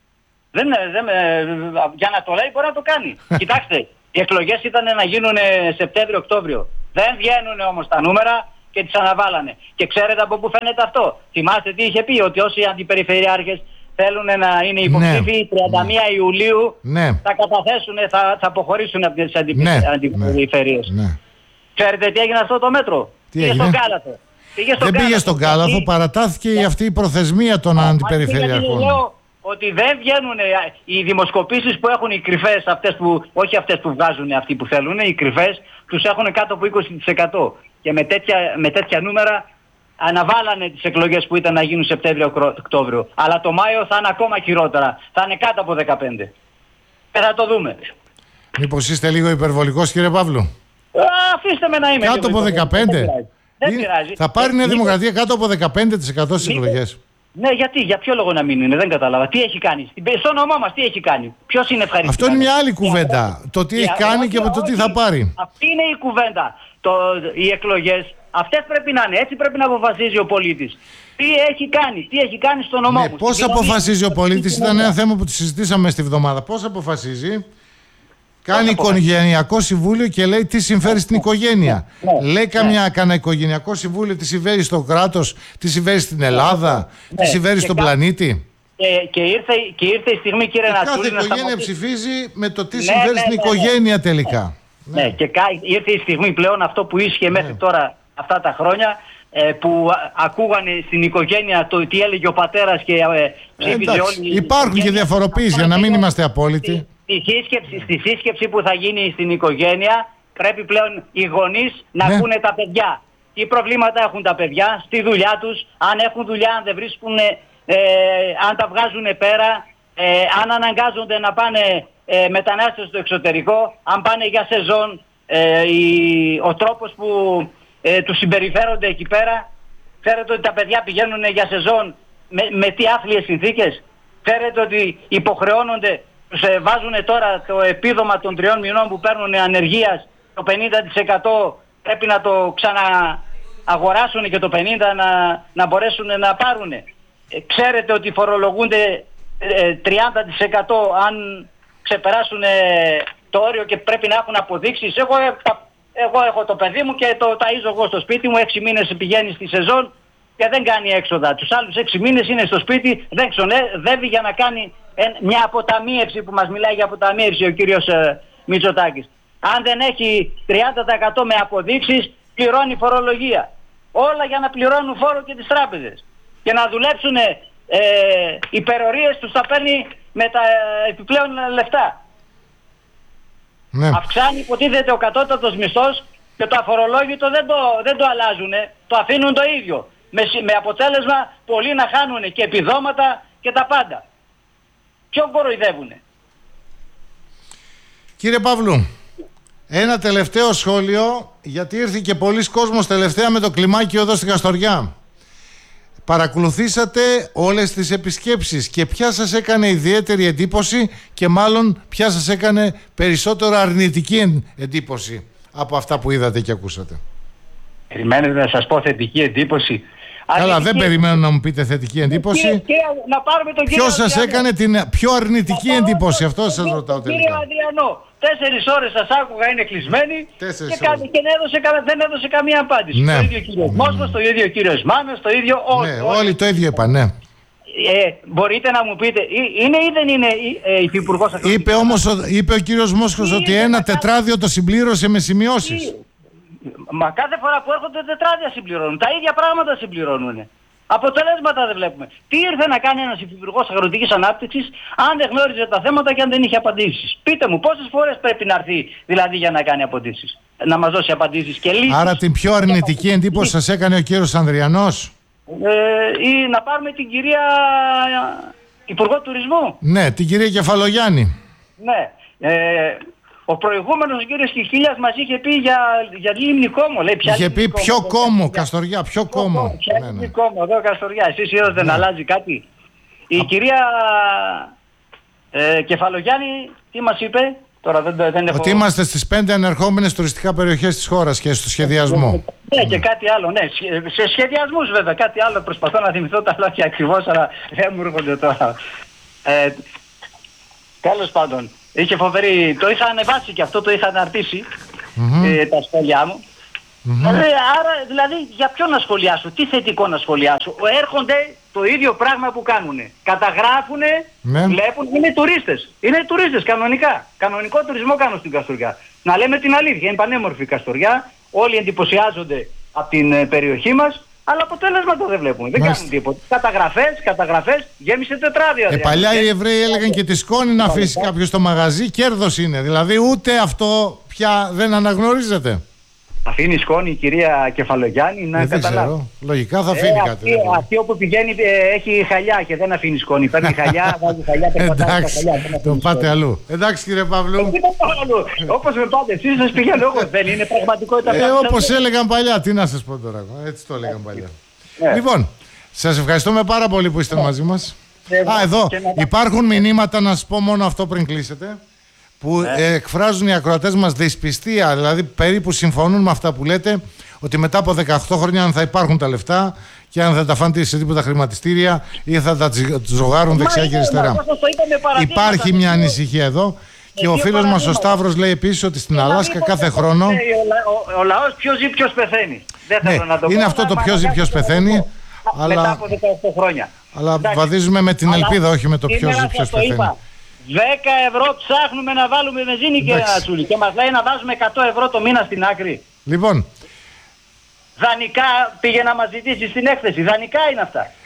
Για να το λέει μπορεί να το κάνει. Κοιτάξτε, οι εκλογές ήταν να γίνουν Σεπτέμβριο-Οκτώβριο. Δεν βγαίνουν όμως τα νούμερα και τις αναβάλανε. Και ξέρετε από πού φαίνεται αυτό? Θυμάστε τι είχε πει? Ότι όσοι αντιπεριφερειάρχες θέλουν να είναι υποψήφοι 31 Ιουλίου θα καταθέσουν, θα αποχωρήσουν από τις αντιπεριφερειές. Ξέρετε τι έγινε αυτό το μέτρο? Πήγε στον Κάλαθο. Δεν πήγε στον Κάλαθο, παρατάθηκε αυτή η προθεσμία των αντιπεριφερειάρχων. Λέω ότι δεν βγαίνουν οι δημοσκοπήσεις που έχουν οι κρυφές, όχι αυτές που βγάζουν αυτοί που θέλουν, οι κρυφές τους έχουν κάτω από 20%. Και με τέτοια νούμερα αναβάλανε τις εκλογές που ήταν να γίνουν Σεπτέμβριο-Οκτώβριο. Αλλά το Μάιο θα είναι ακόμα χειρότερα. Θα είναι κάτω από 15. Θα το δούμε. Μήπως είστε λίγο υπερβολικός, κύριε Παύλου? Αφήστε με να είμαι. Κάτω από 15. Δεν πειράζει. Θα πάρει η Νέα Δημοκρατία κάτω από 15% στις εκλογές. Ναι, γιατί, για ποιο λόγο να μην είναι? Δεν κατάλαβα. Τι έχει κάνει? Στο νομό μας τι έχει κάνει? Ποιος είναι ευχαριστημένος? Αυτό είναι μια άλλη κουβέντα. Το τι έχει κάνει και το τι θα πάρει. Αυτή είναι η κουβέντα. Οι εκλογές αυτές πρέπει να είναι. Έτσι πρέπει να αποφασίζει ο πολίτης. Τι έχει κάνει στο νομό μου. Πώς αποφασίζει ο πολίτης? Ήταν ένα θέμα που το συζητήσαμε στη βδομάδα. Πώς αποφασίζει? Κάνει οικογενειακό συμβούλιο και λέει τι συμφέρει στην οικογένεια. Λέει κανένα οικογενειακό συμβούλιο τι συμφέρει στο κράτος, τι συμφέρει στην Ελλάδα, τι συμφέρει στον πλανήτη. Και ήρθε η στιγμή, κύριε Νατσούλη, κάθε οικογένεια ψηφίζει με το τι συμφέρει στην οικογένεια τελικά. Ναι, και ήρθε η στιγμή πλέον αυτό που ίσχυε μέχρι τώρα αυτά τα χρόνια, που ακούγανε στην οικογένεια το τι έλεγε ο πατέρας και ψήφιζε όλοι. Υπάρχουν και διαφοροποίησεις για να μην είμαστε απόλυτοι. Στη σύσκεψη που θα γίνει στην οικογένεια πρέπει πλέον οι γονείς να ακούνε τα παιδιά. τι προβλήματα έχουν τα παιδιά στη δουλειά τους, αν έχουν δουλειά, αν δεν βρίσκουν, αν τα βγάζουν πέρα, αν αναγκάζονται να πάνε μετανάστες στο εξωτερικό, αν πάνε για σεζόν, ο τρόπος που τους συμπεριφέρονται εκεί πέρα. Ξέρετε ότι τα παιδιά πηγαίνουν για σεζόν με τι άθλιες συνθήκες. Ξέρετε ότι υποχρεώνονται, τους βάζουν τώρα το επίδομα των 3 μηνών που παίρνουν ανεργίας, το 50% πρέπει να το ξανααγοράσουν και το 50% να μπορέσουν να πάρουν. Ξέρετε ότι φορολογούνται 30% αν ξεπεράσουν το όριο και πρέπει να έχουν αποδείξεις. Εγώ έχω το παιδί μου και το ταΐζω εγώ στο σπίτι μου, 6 μήνες πηγαίνει στη σεζόν και δεν κάνει έξοδα. Τους άλλους 6 μήνες είναι στο σπίτι, δεν ξοδεύει για να κάνει μια αποταμίευση, που μας μιλάει για αποταμίευση ο κύριος Μητσοτάκης. Αν δεν έχει 30% με αποδείξεις, πληρώνει φορολογία. Όλα για να πληρώνουν φόρο και τις τράπεζες. Και να δουλέψουν υπερορίες τους θα παίρνει με τα επιπλέον λεφτά. Ναι. Αυξάνει υποτίθεται ο κατώτατος μισθός και το αφορολόγητο δεν το αλλάζουν, το αφήνουν το ίδιο. Με αποτέλεσμα πολλοί να χάνουν και επιδόματα και τα πάντα. Ποιον κοροϊδεύουνε? Κύριε Παύλου, ένα τελευταίο σχόλιο, γιατί ήρθε και πολλοί κόσμος τελευταία με το κλιμάκιο εδώ στην Καστοριά. Παρακολουθήσατε όλες τις επισκέψεις και ποια σας έκανε ιδιαίτερη εντύπωση και μάλλον ποια σας έκανε περισσότερο αρνητική εντύπωση από αυτά που είδατε και ακούσατε? Περιμένετε να σας πω θετική εντύπωση? Καλά, δεν περιμένω να μου πείτε θετική εντύπωση. Να πάρουμε τον Ποιος σας έκανε την πιο αρνητική εντύπωση? Αυτό σας ρωτάω τελικά. Κύριε Αδριανό, 4 ώρες σας άκουγα, είναι κλεισμένοι και δεν έδωσε καμία απάντηση. Ναι. Το ίδιο κύριος Μόσχος, το ίδιο κύριος Μάνος, το ίδιο όλοι. Ναι, όλοι το ίδιο είπαν, ναι. Μπορείτε να μου πείτε, είναι ή δεν είναι υφυπουργός αυτός? Είπε ο κύριος Μόσχος ότι ένα τετράδιο το συμπλήρωσε με σημειώσεις. Μα κάθε φορά που έρχονται τετράδια συμπληρώνουν. Τα ίδια πράγματα συμπληρώνουν. Αποτελέσματα δεν βλέπουμε. Τι ήρθε να κάνει ένας υφυπουργός αγροτικής ανάπτυξης αν δεν γνώριζε τα θέματα και αν δεν είχε απαντήσεις? Πείτε μου, πόσες φορές πρέπει να έρθει δηλαδή για να κάνει απαντήσεις? Να μας δώσει απαντήσεις και λύσεις. Άρα την πιο αρνητική εντύπωση σας έκανε ο κύριος Ανδριανός? Ή να πάρουμε την κυρία Υπουργό Τουρισμού. Ναι, την κυρία Κεφαλογιάννη. Ναι. Ο προηγούμενος κύριος Κιχίλιας μας είχε πει για Λίμνη Κόμο. Λέει, είχε πει ποιο κόμο, Καστοριά, ποιο κόμο. Ποια Λίμνη Κόμο, εδώ Καστοριά. Εσείς είδατε να αλλάζει κάτι? Η κυρία Κεφαλογιάννη τι μας είπε? Τώρα δεν έχω... Ότι είμαστε στις 5 ανερχόμενες τουριστικά περιοχές της χώρας και στο σχεδιασμό. Ναι, και κάτι άλλο, ναι. Σε σχεδιασμούς βέβαια, κάτι άλλο. Προσπαθώ να θυμηθώ τα λόγια ακριβώς, αλλά δεν μου έρχονται τώρα. Τέλος πάντων. Είχε φοβερή, το είχα ανεβάσει και αυτό το είχα αναρτήσει, τα σχόλιά μου. Άρα δηλαδή για ποιο να σχολιάσω, τι θετικό να σχολιάσω? Έρχονται το ίδιο πράγμα που κάνουνε. Καταγράφουνε, βλέπουν, είναι τουρίστες. Είναι τουρίστες κανονικά. Κανονικό τουρισμό κάνουν στην Καστοριά. Να λέμε την αλήθεια, είναι πανέμορφη η Καστοριά. Όλοι εντυπωσιάζονται από την περιοχή μας. Αλλά αποτέλεσματα δεν βλέπουμε. Δεν κάνουν τίποτα. Καταγραφές, γέμισε τετράδια. Παλιά οι Εβραίοι έλεγαν και τη σκόνη να αφήσει κάποιος στο μαγαζί, κέρδος είναι. Δηλαδή ούτε αυτό πια δεν αναγνωρίζεται. Αφήνει σκόνη η κυρία Κεφαλογιάννη να καταλάβει? Λογικά θα αφήνει κάτι. Αυτή όπου πηγαίνει έχει χαλιά και δεν αφήνει σκόνη. Παίρνει χαλιά, βάζει χαλιά, εντάξει, τον πάτε αλλού. Εντάξει κύριε Παύλου. Όπως με πάτε εσείς, σας πηγαίνω εγώ. Δεν είναι πραγματικότητα? Όπως έλεγαν παλιά, τι να σας πω τώρα. Έτσι το έλεγαν παλιά. Λοιπόν, σας ευχαριστούμε πάρα πολύ που είστε μαζί μας. Εδώ υπάρχουν μηνύματα, να σας πω μόνο αυτό πριν κλείσετε, που εκφράζουν οι ακροατές μας δυσπιστία, δηλαδή περίπου συμφωνούν με αυτά που λέτε, ότι μετά από 18 χρόνια αν θα υπάρχουν τα λεφτά και αν θα τα φάνε σε τίποτα χρηματιστήρια ή θα τα τζογάρουν δεξιά και αριστερά. Υπάρχει μια ανησυχία εδώ και ο φίλος μας ο Σταύρος λέει επίσης ότι στην Αλάσκα κάθε χρόνο... Ο λαός ποιος ζει ποιος πεθαίνει. Δεν θέλω να το πω. Είναι αυτό το ποιος ζει ποιος πεθαίνει. Μετά από 18 χρόνια. Αλλά βαδίζουμε με την ελπίδα, όχι με το ποιος ζει ποιος πεθαίνει. 10 ευρώ ψάχνουμε να βάλουμε βενζίνη και Ανατσούλη και μας λέει να βάζουμε 100 ευρώ το μήνα στην άκρη. Λοιπόν. Δανεικά πήγε να μας ζητήσει στην έκθεση. Δανεικά είναι αυτά.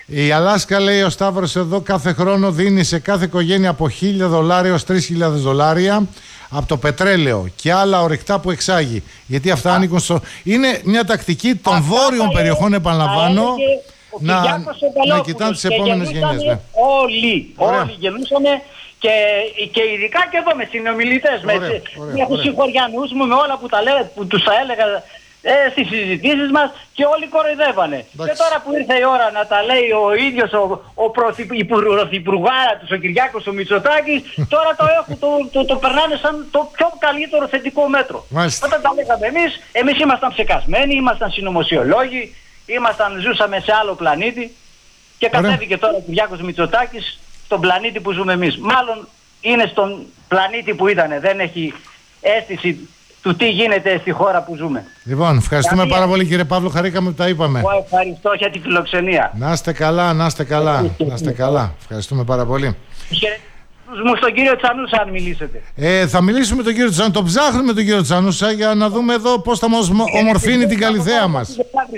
Η Αλάσκα, λέει ο Σταύρος εδώ, κάθε χρόνο δίνει σε κάθε οικογένεια από $1,000 έως $3,000 από το πετρέλαιο και άλλα ορυκτά που εξάγει. Γιατί αυτά ανήκουν στο... Είναι μια τακτική των βόρειων περιοχών, επαναλαμβάνω, να κοιτάνε τις επόμενες γενιές. Ναι. Όλοι γελούσαμε και ειδικά και εδώ με συνομιλητές, με τους συγχωριανούς μου, με όλα που τους τα έλεγα στις συζητήσεις μας και όλοι κοροϊδεύανε. Και τώρα που ήρθε η ώρα να τα λέει ο ίδιος η πρωθυπουργάρα του, ο Κυριάκος ο Μητσοτάκης, τώρα το περνάνε σαν το πιο καλύτερο θετικό μέτρο. Μάλιστα. Όταν τα λέγαμε εμείς ήμασταν ψεκασμένοι, ήμασταν συνωμοσιολόγοι, ζούσαμε σε άλλο πλανήτη και κατέβηκε τώρα ο Κυριάκος Μητσοτάκης στον πλανήτη που ζούμε εμείς. Μάλλον είναι στον πλανήτη που ήτανε, δεν έχει αίσθηση του τι γίνεται στη χώρα που ζούμε. Λοιπόν, ευχαριστούμε πάρα πολύ, κύριε Παύλο, χαρήκαμε που τα είπαμε. Εγώ ευχαριστώ για τη φιλοξενία. Να είστε καλά, να είστε καλά, να είστε καλά. Ευχαριστούμε πάρα πολύ. Μου στον κύριο Τσανούσα αν μιλήσετε. Θα μιλήσουμε με τον κύριο Τσανούσα, τον ψάχνουμε τον κύριο Τσανούσα για να δούμε εδώ πώς θα μας ομορφύνει την Καλιθέα μας.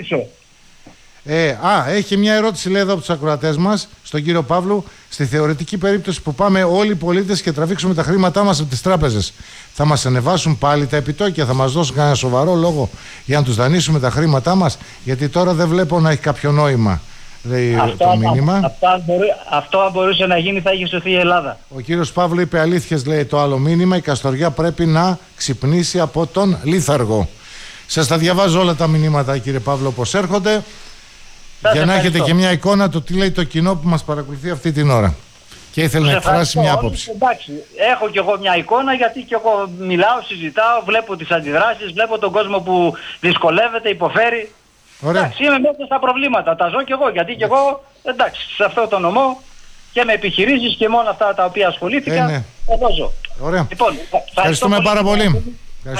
Έχει μια ερώτηση, λέει εδώ από τους ακροατές μας, στον κύριο Παύλου. Στη θεωρητική περίπτωση που πάμε όλοι οι πολίτες και τραβήξουμε τα χρήματά μας από τις τράπεζες, θα μας ανεβάσουν πάλι τα επιτόκια, θα μας δώσουν κανένα σοβαρό λόγο για να τους δανείσουμε τα χρήματά μας? Γιατί τώρα δεν βλέπω να έχει κάποιο νόημα, λέει το μήνυμα. Αυτό αν μπορούσε να γίνει θα είχε σωθεί η Ελλάδα. Ο κύριος Παύλου είπε αλήθειες, λέει το άλλο μήνυμα. Η Καστοριά πρέπει να ξυπνήσει από τον λίθαργο. Σας τα διαβάζω όλα τα μηνύματα, κύριε Παύλο, όπως έρχονται. Για να έχετε και μια εικόνα το τι λέει το κοινό που μας παρακολουθεί αυτή την ώρα. Και ήθελε να εκφράσει μια άποψη. Εντάξει, έχω κι εγώ μια εικόνα, γιατί κι εγώ μιλάω, συζητάω, βλέπω τις αντιδράσεις, βλέπω τον κόσμο που δυσκολεύεται, υποφέρει. Ωραία. Εντάξει, είμαι μέσα στα προβλήματα, τα ζω κι εγώ, γιατί κι εγώ, εντάξει, σε αυτό το νομό και με επιχειρήσεις και με όλα αυτά τα οποία ασχολήθηκα, εδώ ζω. Ωραία. Λοιπόν, ευχαριστούμε πάρα πολύ.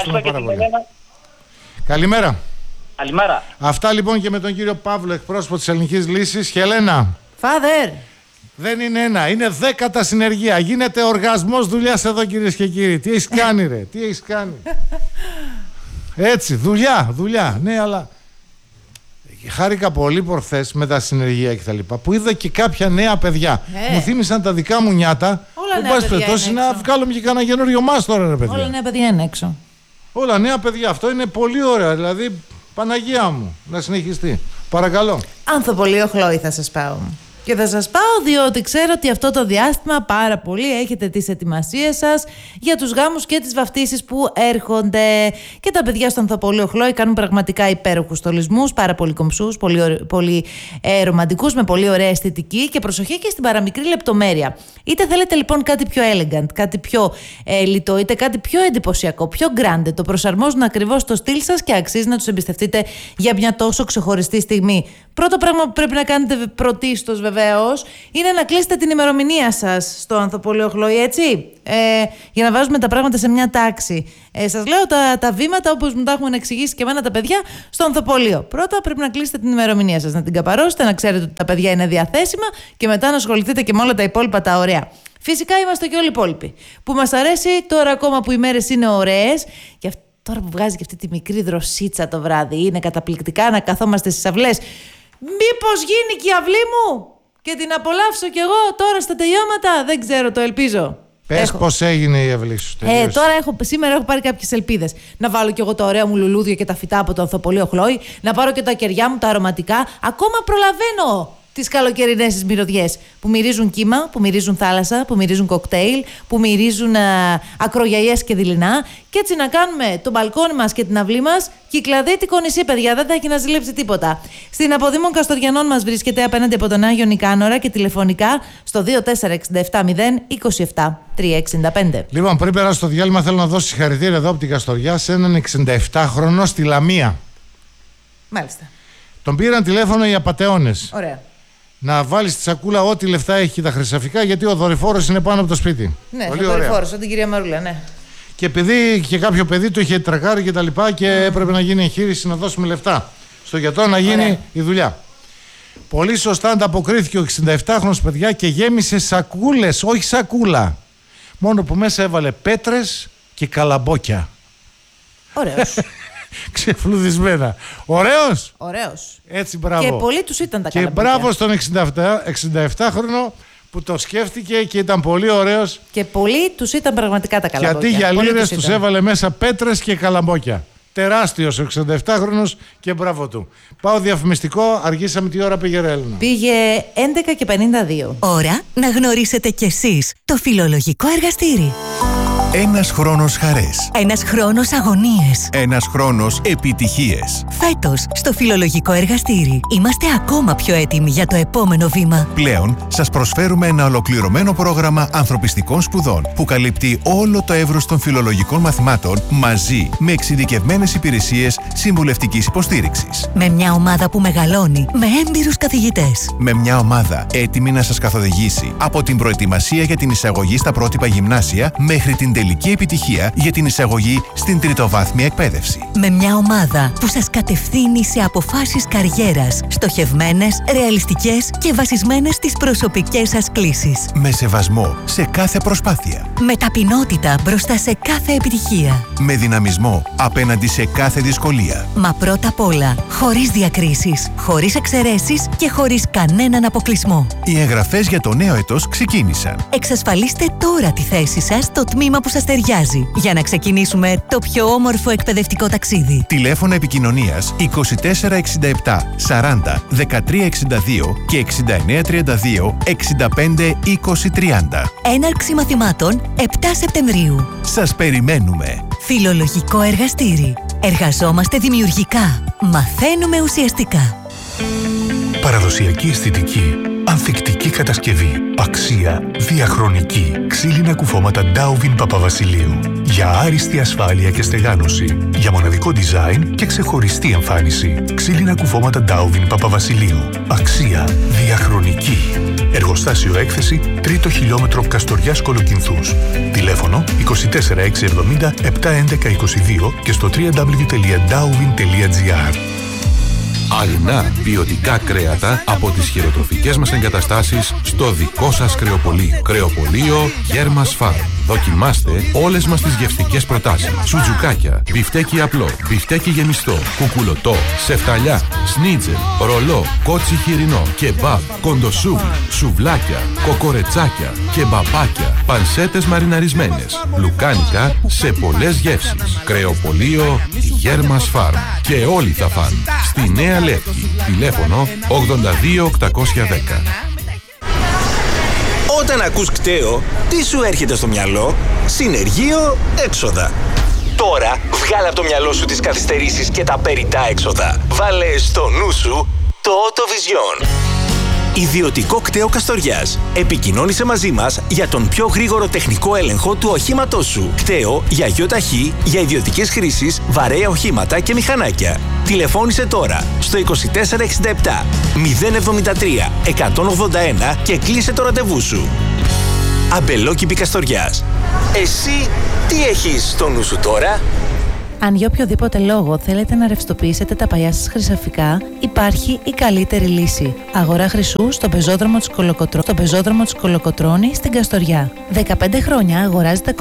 Καλημέρα. Καλημέρα. Αυτά λοιπόν και με τον κύριο Παύλο, εκπρόσωπο της Ελληνικής Λύσης. Χελένα. Φάδερ. Δεν είναι ένα, είναι 10 τα συνεργεία. Γίνεται οργασμός δουλειάς εδώ, κυρίες και κύριοι. Τι έχεις κάνει, ρε, τι έχεις κάνει? Έτσι, δουλειά. Ναι, αλλά χάρηκα πολύ προχθές με τα συνεργεία και τα λοιπά, που είδα και κάποια νέα παιδιά. Μου θύμισαν τα δικά μου νιάτα. Όλα που πας περιπτώσει να βγάλουμε και κανένα καινούριο μας τώρα, ρε παιδιά. Όλα νέα παιδιά είναι έξω. Όλα νέα παιδιά. Αυτό είναι πολύ ωραίο. Δηλαδή, Παναγία μου, να συνεχιστεί. Παρακαλώ. Ανθοπολείο Χλόη θα σας πάω. Και θα σας πάω διότι ξέρω ότι αυτό το διάστημα πάρα πολύ έχετε τις ετοιμασίες σας για τους γάμους και τις βαφτίσεις που έρχονται. Και τα παιδιά στο Ανθοπολείο Χλόη κάνουν πραγματικά υπέροχους στολισμούς, πάρα πολύ κομψούς, πολύ ρομαντικούς, με πολύ ωραία αισθητική και προσοχή και στην παραμικρή λεπτομέρεια. Είτε θέλετε λοιπόν κάτι πιο elegant, κάτι πιο λιτό, είτε κάτι πιο εντυπωσιακό, πιο grande, το προσαρμόζουν ακριβώς στο στυλ σας και αξίζει να τους εμπιστευτείτε για μια τόσο ξεχωριστή στιγμή. Πρώτο πράγμα που πρέπει να κάνετε πρωτίστως βεβαίως είναι να κλείσετε την ημερομηνία σας στο Ανθοπολείο Χλόη, έτσι, για να βάζουμε τα πράγματα σε μια τάξη. Σας λέω τα βήματα όπως μου τα έχουν εξηγήσει και εμένα τα παιδιά στο Ανθοπολείο. Πρώτα πρέπει να κλείσετε την ημερομηνία σας, να την καπαρώσετε, να ξέρετε ότι τα παιδιά είναι διαθέσιμα και μετά να ασχοληθείτε και με όλα τα υπόλοιπα τα ωραία. Φυσικά είμαστε και όλοι οι υπόλοιποι. Που μας αρέσει τώρα ακόμα που οι μέρες είναι ωραίες και τώρα που βγάζει και αυτή τη μικρή δροσίτσα το βράδυ, είναι καταπληκτικά να καθόμαστε στις αυλές. Μήπως γίνει και η αυλή μου και την απολαύσω κι εγώ τώρα στα τελειώματα? Δεν ξέρω, το ελπίζω. Πες πώς έγινε η αυλή σου. Σήμερα έχω πάρει κάποιες ελπίδες. Να βάλω κι εγώ τα ωραία μου λουλούδια και τα φυτά από το Ανθοπολείο Χλόη, να πάρω και τα κεριά μου τα αρωματικά. Ακόμα προλαβαίνω τις καλοκαιρινές τις μυρωδιές που μυρίζουν κύμα, που μυρίζουν θάλασσα, που μυρίζουν κοκτέιλ, που μυρίζουν ακρογιαλιές και δειλινά. Και έτσι να κάνουμε το μπαλκόνι μας και την αυλή μας κυκλαδίτικο νησί, παιδιά. Δεν θα έχει να ζηλέψει τίποτα. Στην Αποδήμων Καστοριανών μας βρίσκεται απέναντι από τον Άγιο Νικάνορα και τηλεφωνικά στο 2467 027 365. Λοιπόν, πριν περάσω στο διάλειμμα, θέλω να δώσω συγχαρητήρια εδώ από την Καστοριά σε έναν 67χρονο στη Λαμία. Μάλιστα. Τον πήραν τηλέφωνο οι απατεώνες. Ωραία. Να βάλει στη σακούλα ό,τι λεφτά έχει και τα χρυσαφικά, γιατί ο δορυφόρος είναι πάνω από το σπίτι. Ναι, ο δορυφόρος, σαν την κυρία Μαρούλα, ναι. Και επειδή και κάποιο παιδί το είχε τρακάρει και τα λοιπά και έπρεπε να γίνει εγχείρηση να δώσουμε λεφτά στο γιατρό να γίνει η δουλειά. Πολύ σωστά ανταποκρίθηκε ο 67χρονος, παιδιά, και γέμισε σακούλες, όχι σακούλα. Μόνο που μέσα έβαλε πέτρες και καλαμπόκια. Ωραίος. ξεφλουδισμένα. Ωραίος. Ωραίος. Έτσι, μπράβο. Και πολλοί τους ήταν τα καλαμπόκια. Και μπράβο στον 67χρονο που το σκέφτηκε και ήταν πολύ ωραίος. Και πολλοί τους ήταν πραγματικά τα καλαμπόκια. Γιατί για λίρες τους έβαλε μέσα πέτρες και καλαμπόκια. Τεράστιος ο 67χρονος και μπράβο του. Πάω διαφημιστικό, αργήσαμε, τι ώρα πήγε, Έλληνα? Πήγε 11:52. Ώρα να γνωρίσετε κι εσείς το φιλολογικό εργαστήρι. Ένας χρόνος χαρές. Ένας χρόνος αγωνίες. Ένας χρόνος επιτυχίες. Φέτος, στο φιλολογικό εργαστήρι, είμαστε ακόμα πιο έτοιμοι για το επόμενο βήμα. Πλέον, σας προσφέρουμε ένα ολοκληρωμένο πρόγραμμα ανθρωπιστικών σπουδών που καλύπτει όλο το εύρος των φιλολογικών μαθημάτων μαζί με εξειδικευμένες υπηρεσίες συμβουλευτικής υποστήριξης. Με μια ομάδα που μεγαλώνει με έμπειρους καθηγητές. Με μια ομάδα έτοιμη να σας καθοδηγήσει από την προετοιμασία για την εισαγωγή στα πρότυπα γυμνάσια μέχρι την τελική επιτυχία για την εισαγωγή στην τριτοβάθμια εκπαίδευση. Με μια ομάδα που σας κατευθύνει σε αποφάσεις καριέρας, στοχευμένες, ρεαλιστικές και βασισμένες στις προσωπικές σας κλίσεις. Με σεβασμό σε κάθε προσπάθεια. Με ταπεινότητα μπροστά σε κάθε επιτυχία. Με δυναμισμό απέναντι σε κάθε δυσκολία. Μα πρώτα απ' όλα, χωρίς διακρίσεις, χωρίς εξαιρέσεις και χωρίς κανέναν αποκλεισμό. Οι εγγραφές για το νέο έτος ξεκίνησαν. Εξασφαλίστε τώρα τη θέση σας στο τμήμα που σας ταιριάζει για να ξεκινήσουμε το πιο όμορφο εκπαιδευτικό ταξίδι. Τηλέφωνα επικοινωνίας 2467 40 1362 και 6932 65 20 30. Έναρξη μαθημάτων 7 Σεπτεμβρίου. Σας περιμένουμε. Φιλολογικό εργαστήρι. Εργαζόμαστε δημιουργικά. Μαθαίνουμε ουσιαστικά. Παραδοσιακή αισθητική. Ανθεκτική κατασκευή. Αξία διαχρονική. Ξύλινα κουφώματα Darwin Παπαβασιλείου. Για άριστη ασφάλεια και στεγάνωση. Για μοναδικό design και ξεχωριστή εμφάνιση. Ξύλινα κουφώματα Darwin Παπαβασιλείου. Αξία διαχρονική. Εργοστάσιο έκθεση 3ο χιλιόμετρο Καστοριάς Κολοκυνθούς. Τηλέφωνο 24670 711 22 και στο www.darwin.gr. Αγνά ποιοτικά κρέατα από τις χειροτροφικές μας εγκαταστάσεις στο δικό σας κρεοπωλείο. Κρεοπωλείο Γέρμας Φαρμ. Δοκιμάστε όλες μας τις γευστικές προτάσεις. Σουτζουκάκια, μπιφτέκι απλό, μπιφτέκι γεμιστό, κουκουλωτό, σεφταλιά, σνίτζελ, ρολό, κότσι χοιρινό, κεμπάμπ, κοντοσούβλι, σουβλάκια, κοκορετσάκια, κεμπαπάκια, πανσέτες μαριναρισμένες, λουκάνικα σε πολλές γεύσεις. Κρεοπωλείο Γέρμας Φαρμ. Και όλοι θα φαν. Στη Νέα Λεύκη. Τηλέφωνο 82810. Όταν ακούς κταίο, τι σου έρχεται στο μυαλό? Συνεργείο, έξοδα. Τώρα βγάλε από το μυαλό σου τις καθυστερήσεις και τα περιττά έξοδα. Βάλε στο νου σου το Autovision. Ιδιωτικό κταίο Καστοριάς. Επικοινώνησε μαζί μας για τον πιο γρήγορο τεχνικό έλεγχο του οχήματός σου. Κταίο για ΙΟΤΑΧΗ, για ιδιωτικές χρήσεις, βαρέα οχήματα και μηχανάκια. Τηλεφώνησε τώρα στο 2467 073 181 και κλείσε το ραντεβού σου. Αμπελόκηπη Καστοριάς. Εσύ τι έχεις στο νου σου τώρα? Αν για οποιοδήποτε λόγο θέλετε να ρευστοποιήσετε τα παλιά σας χρυσαφικά, υπάρχει η καλύτερη λύση. Αγορά χρυσού στον πεζόδρομο της Κολοκοτρώνη στην Καστοριά. 15 χρόνια αγοράζετε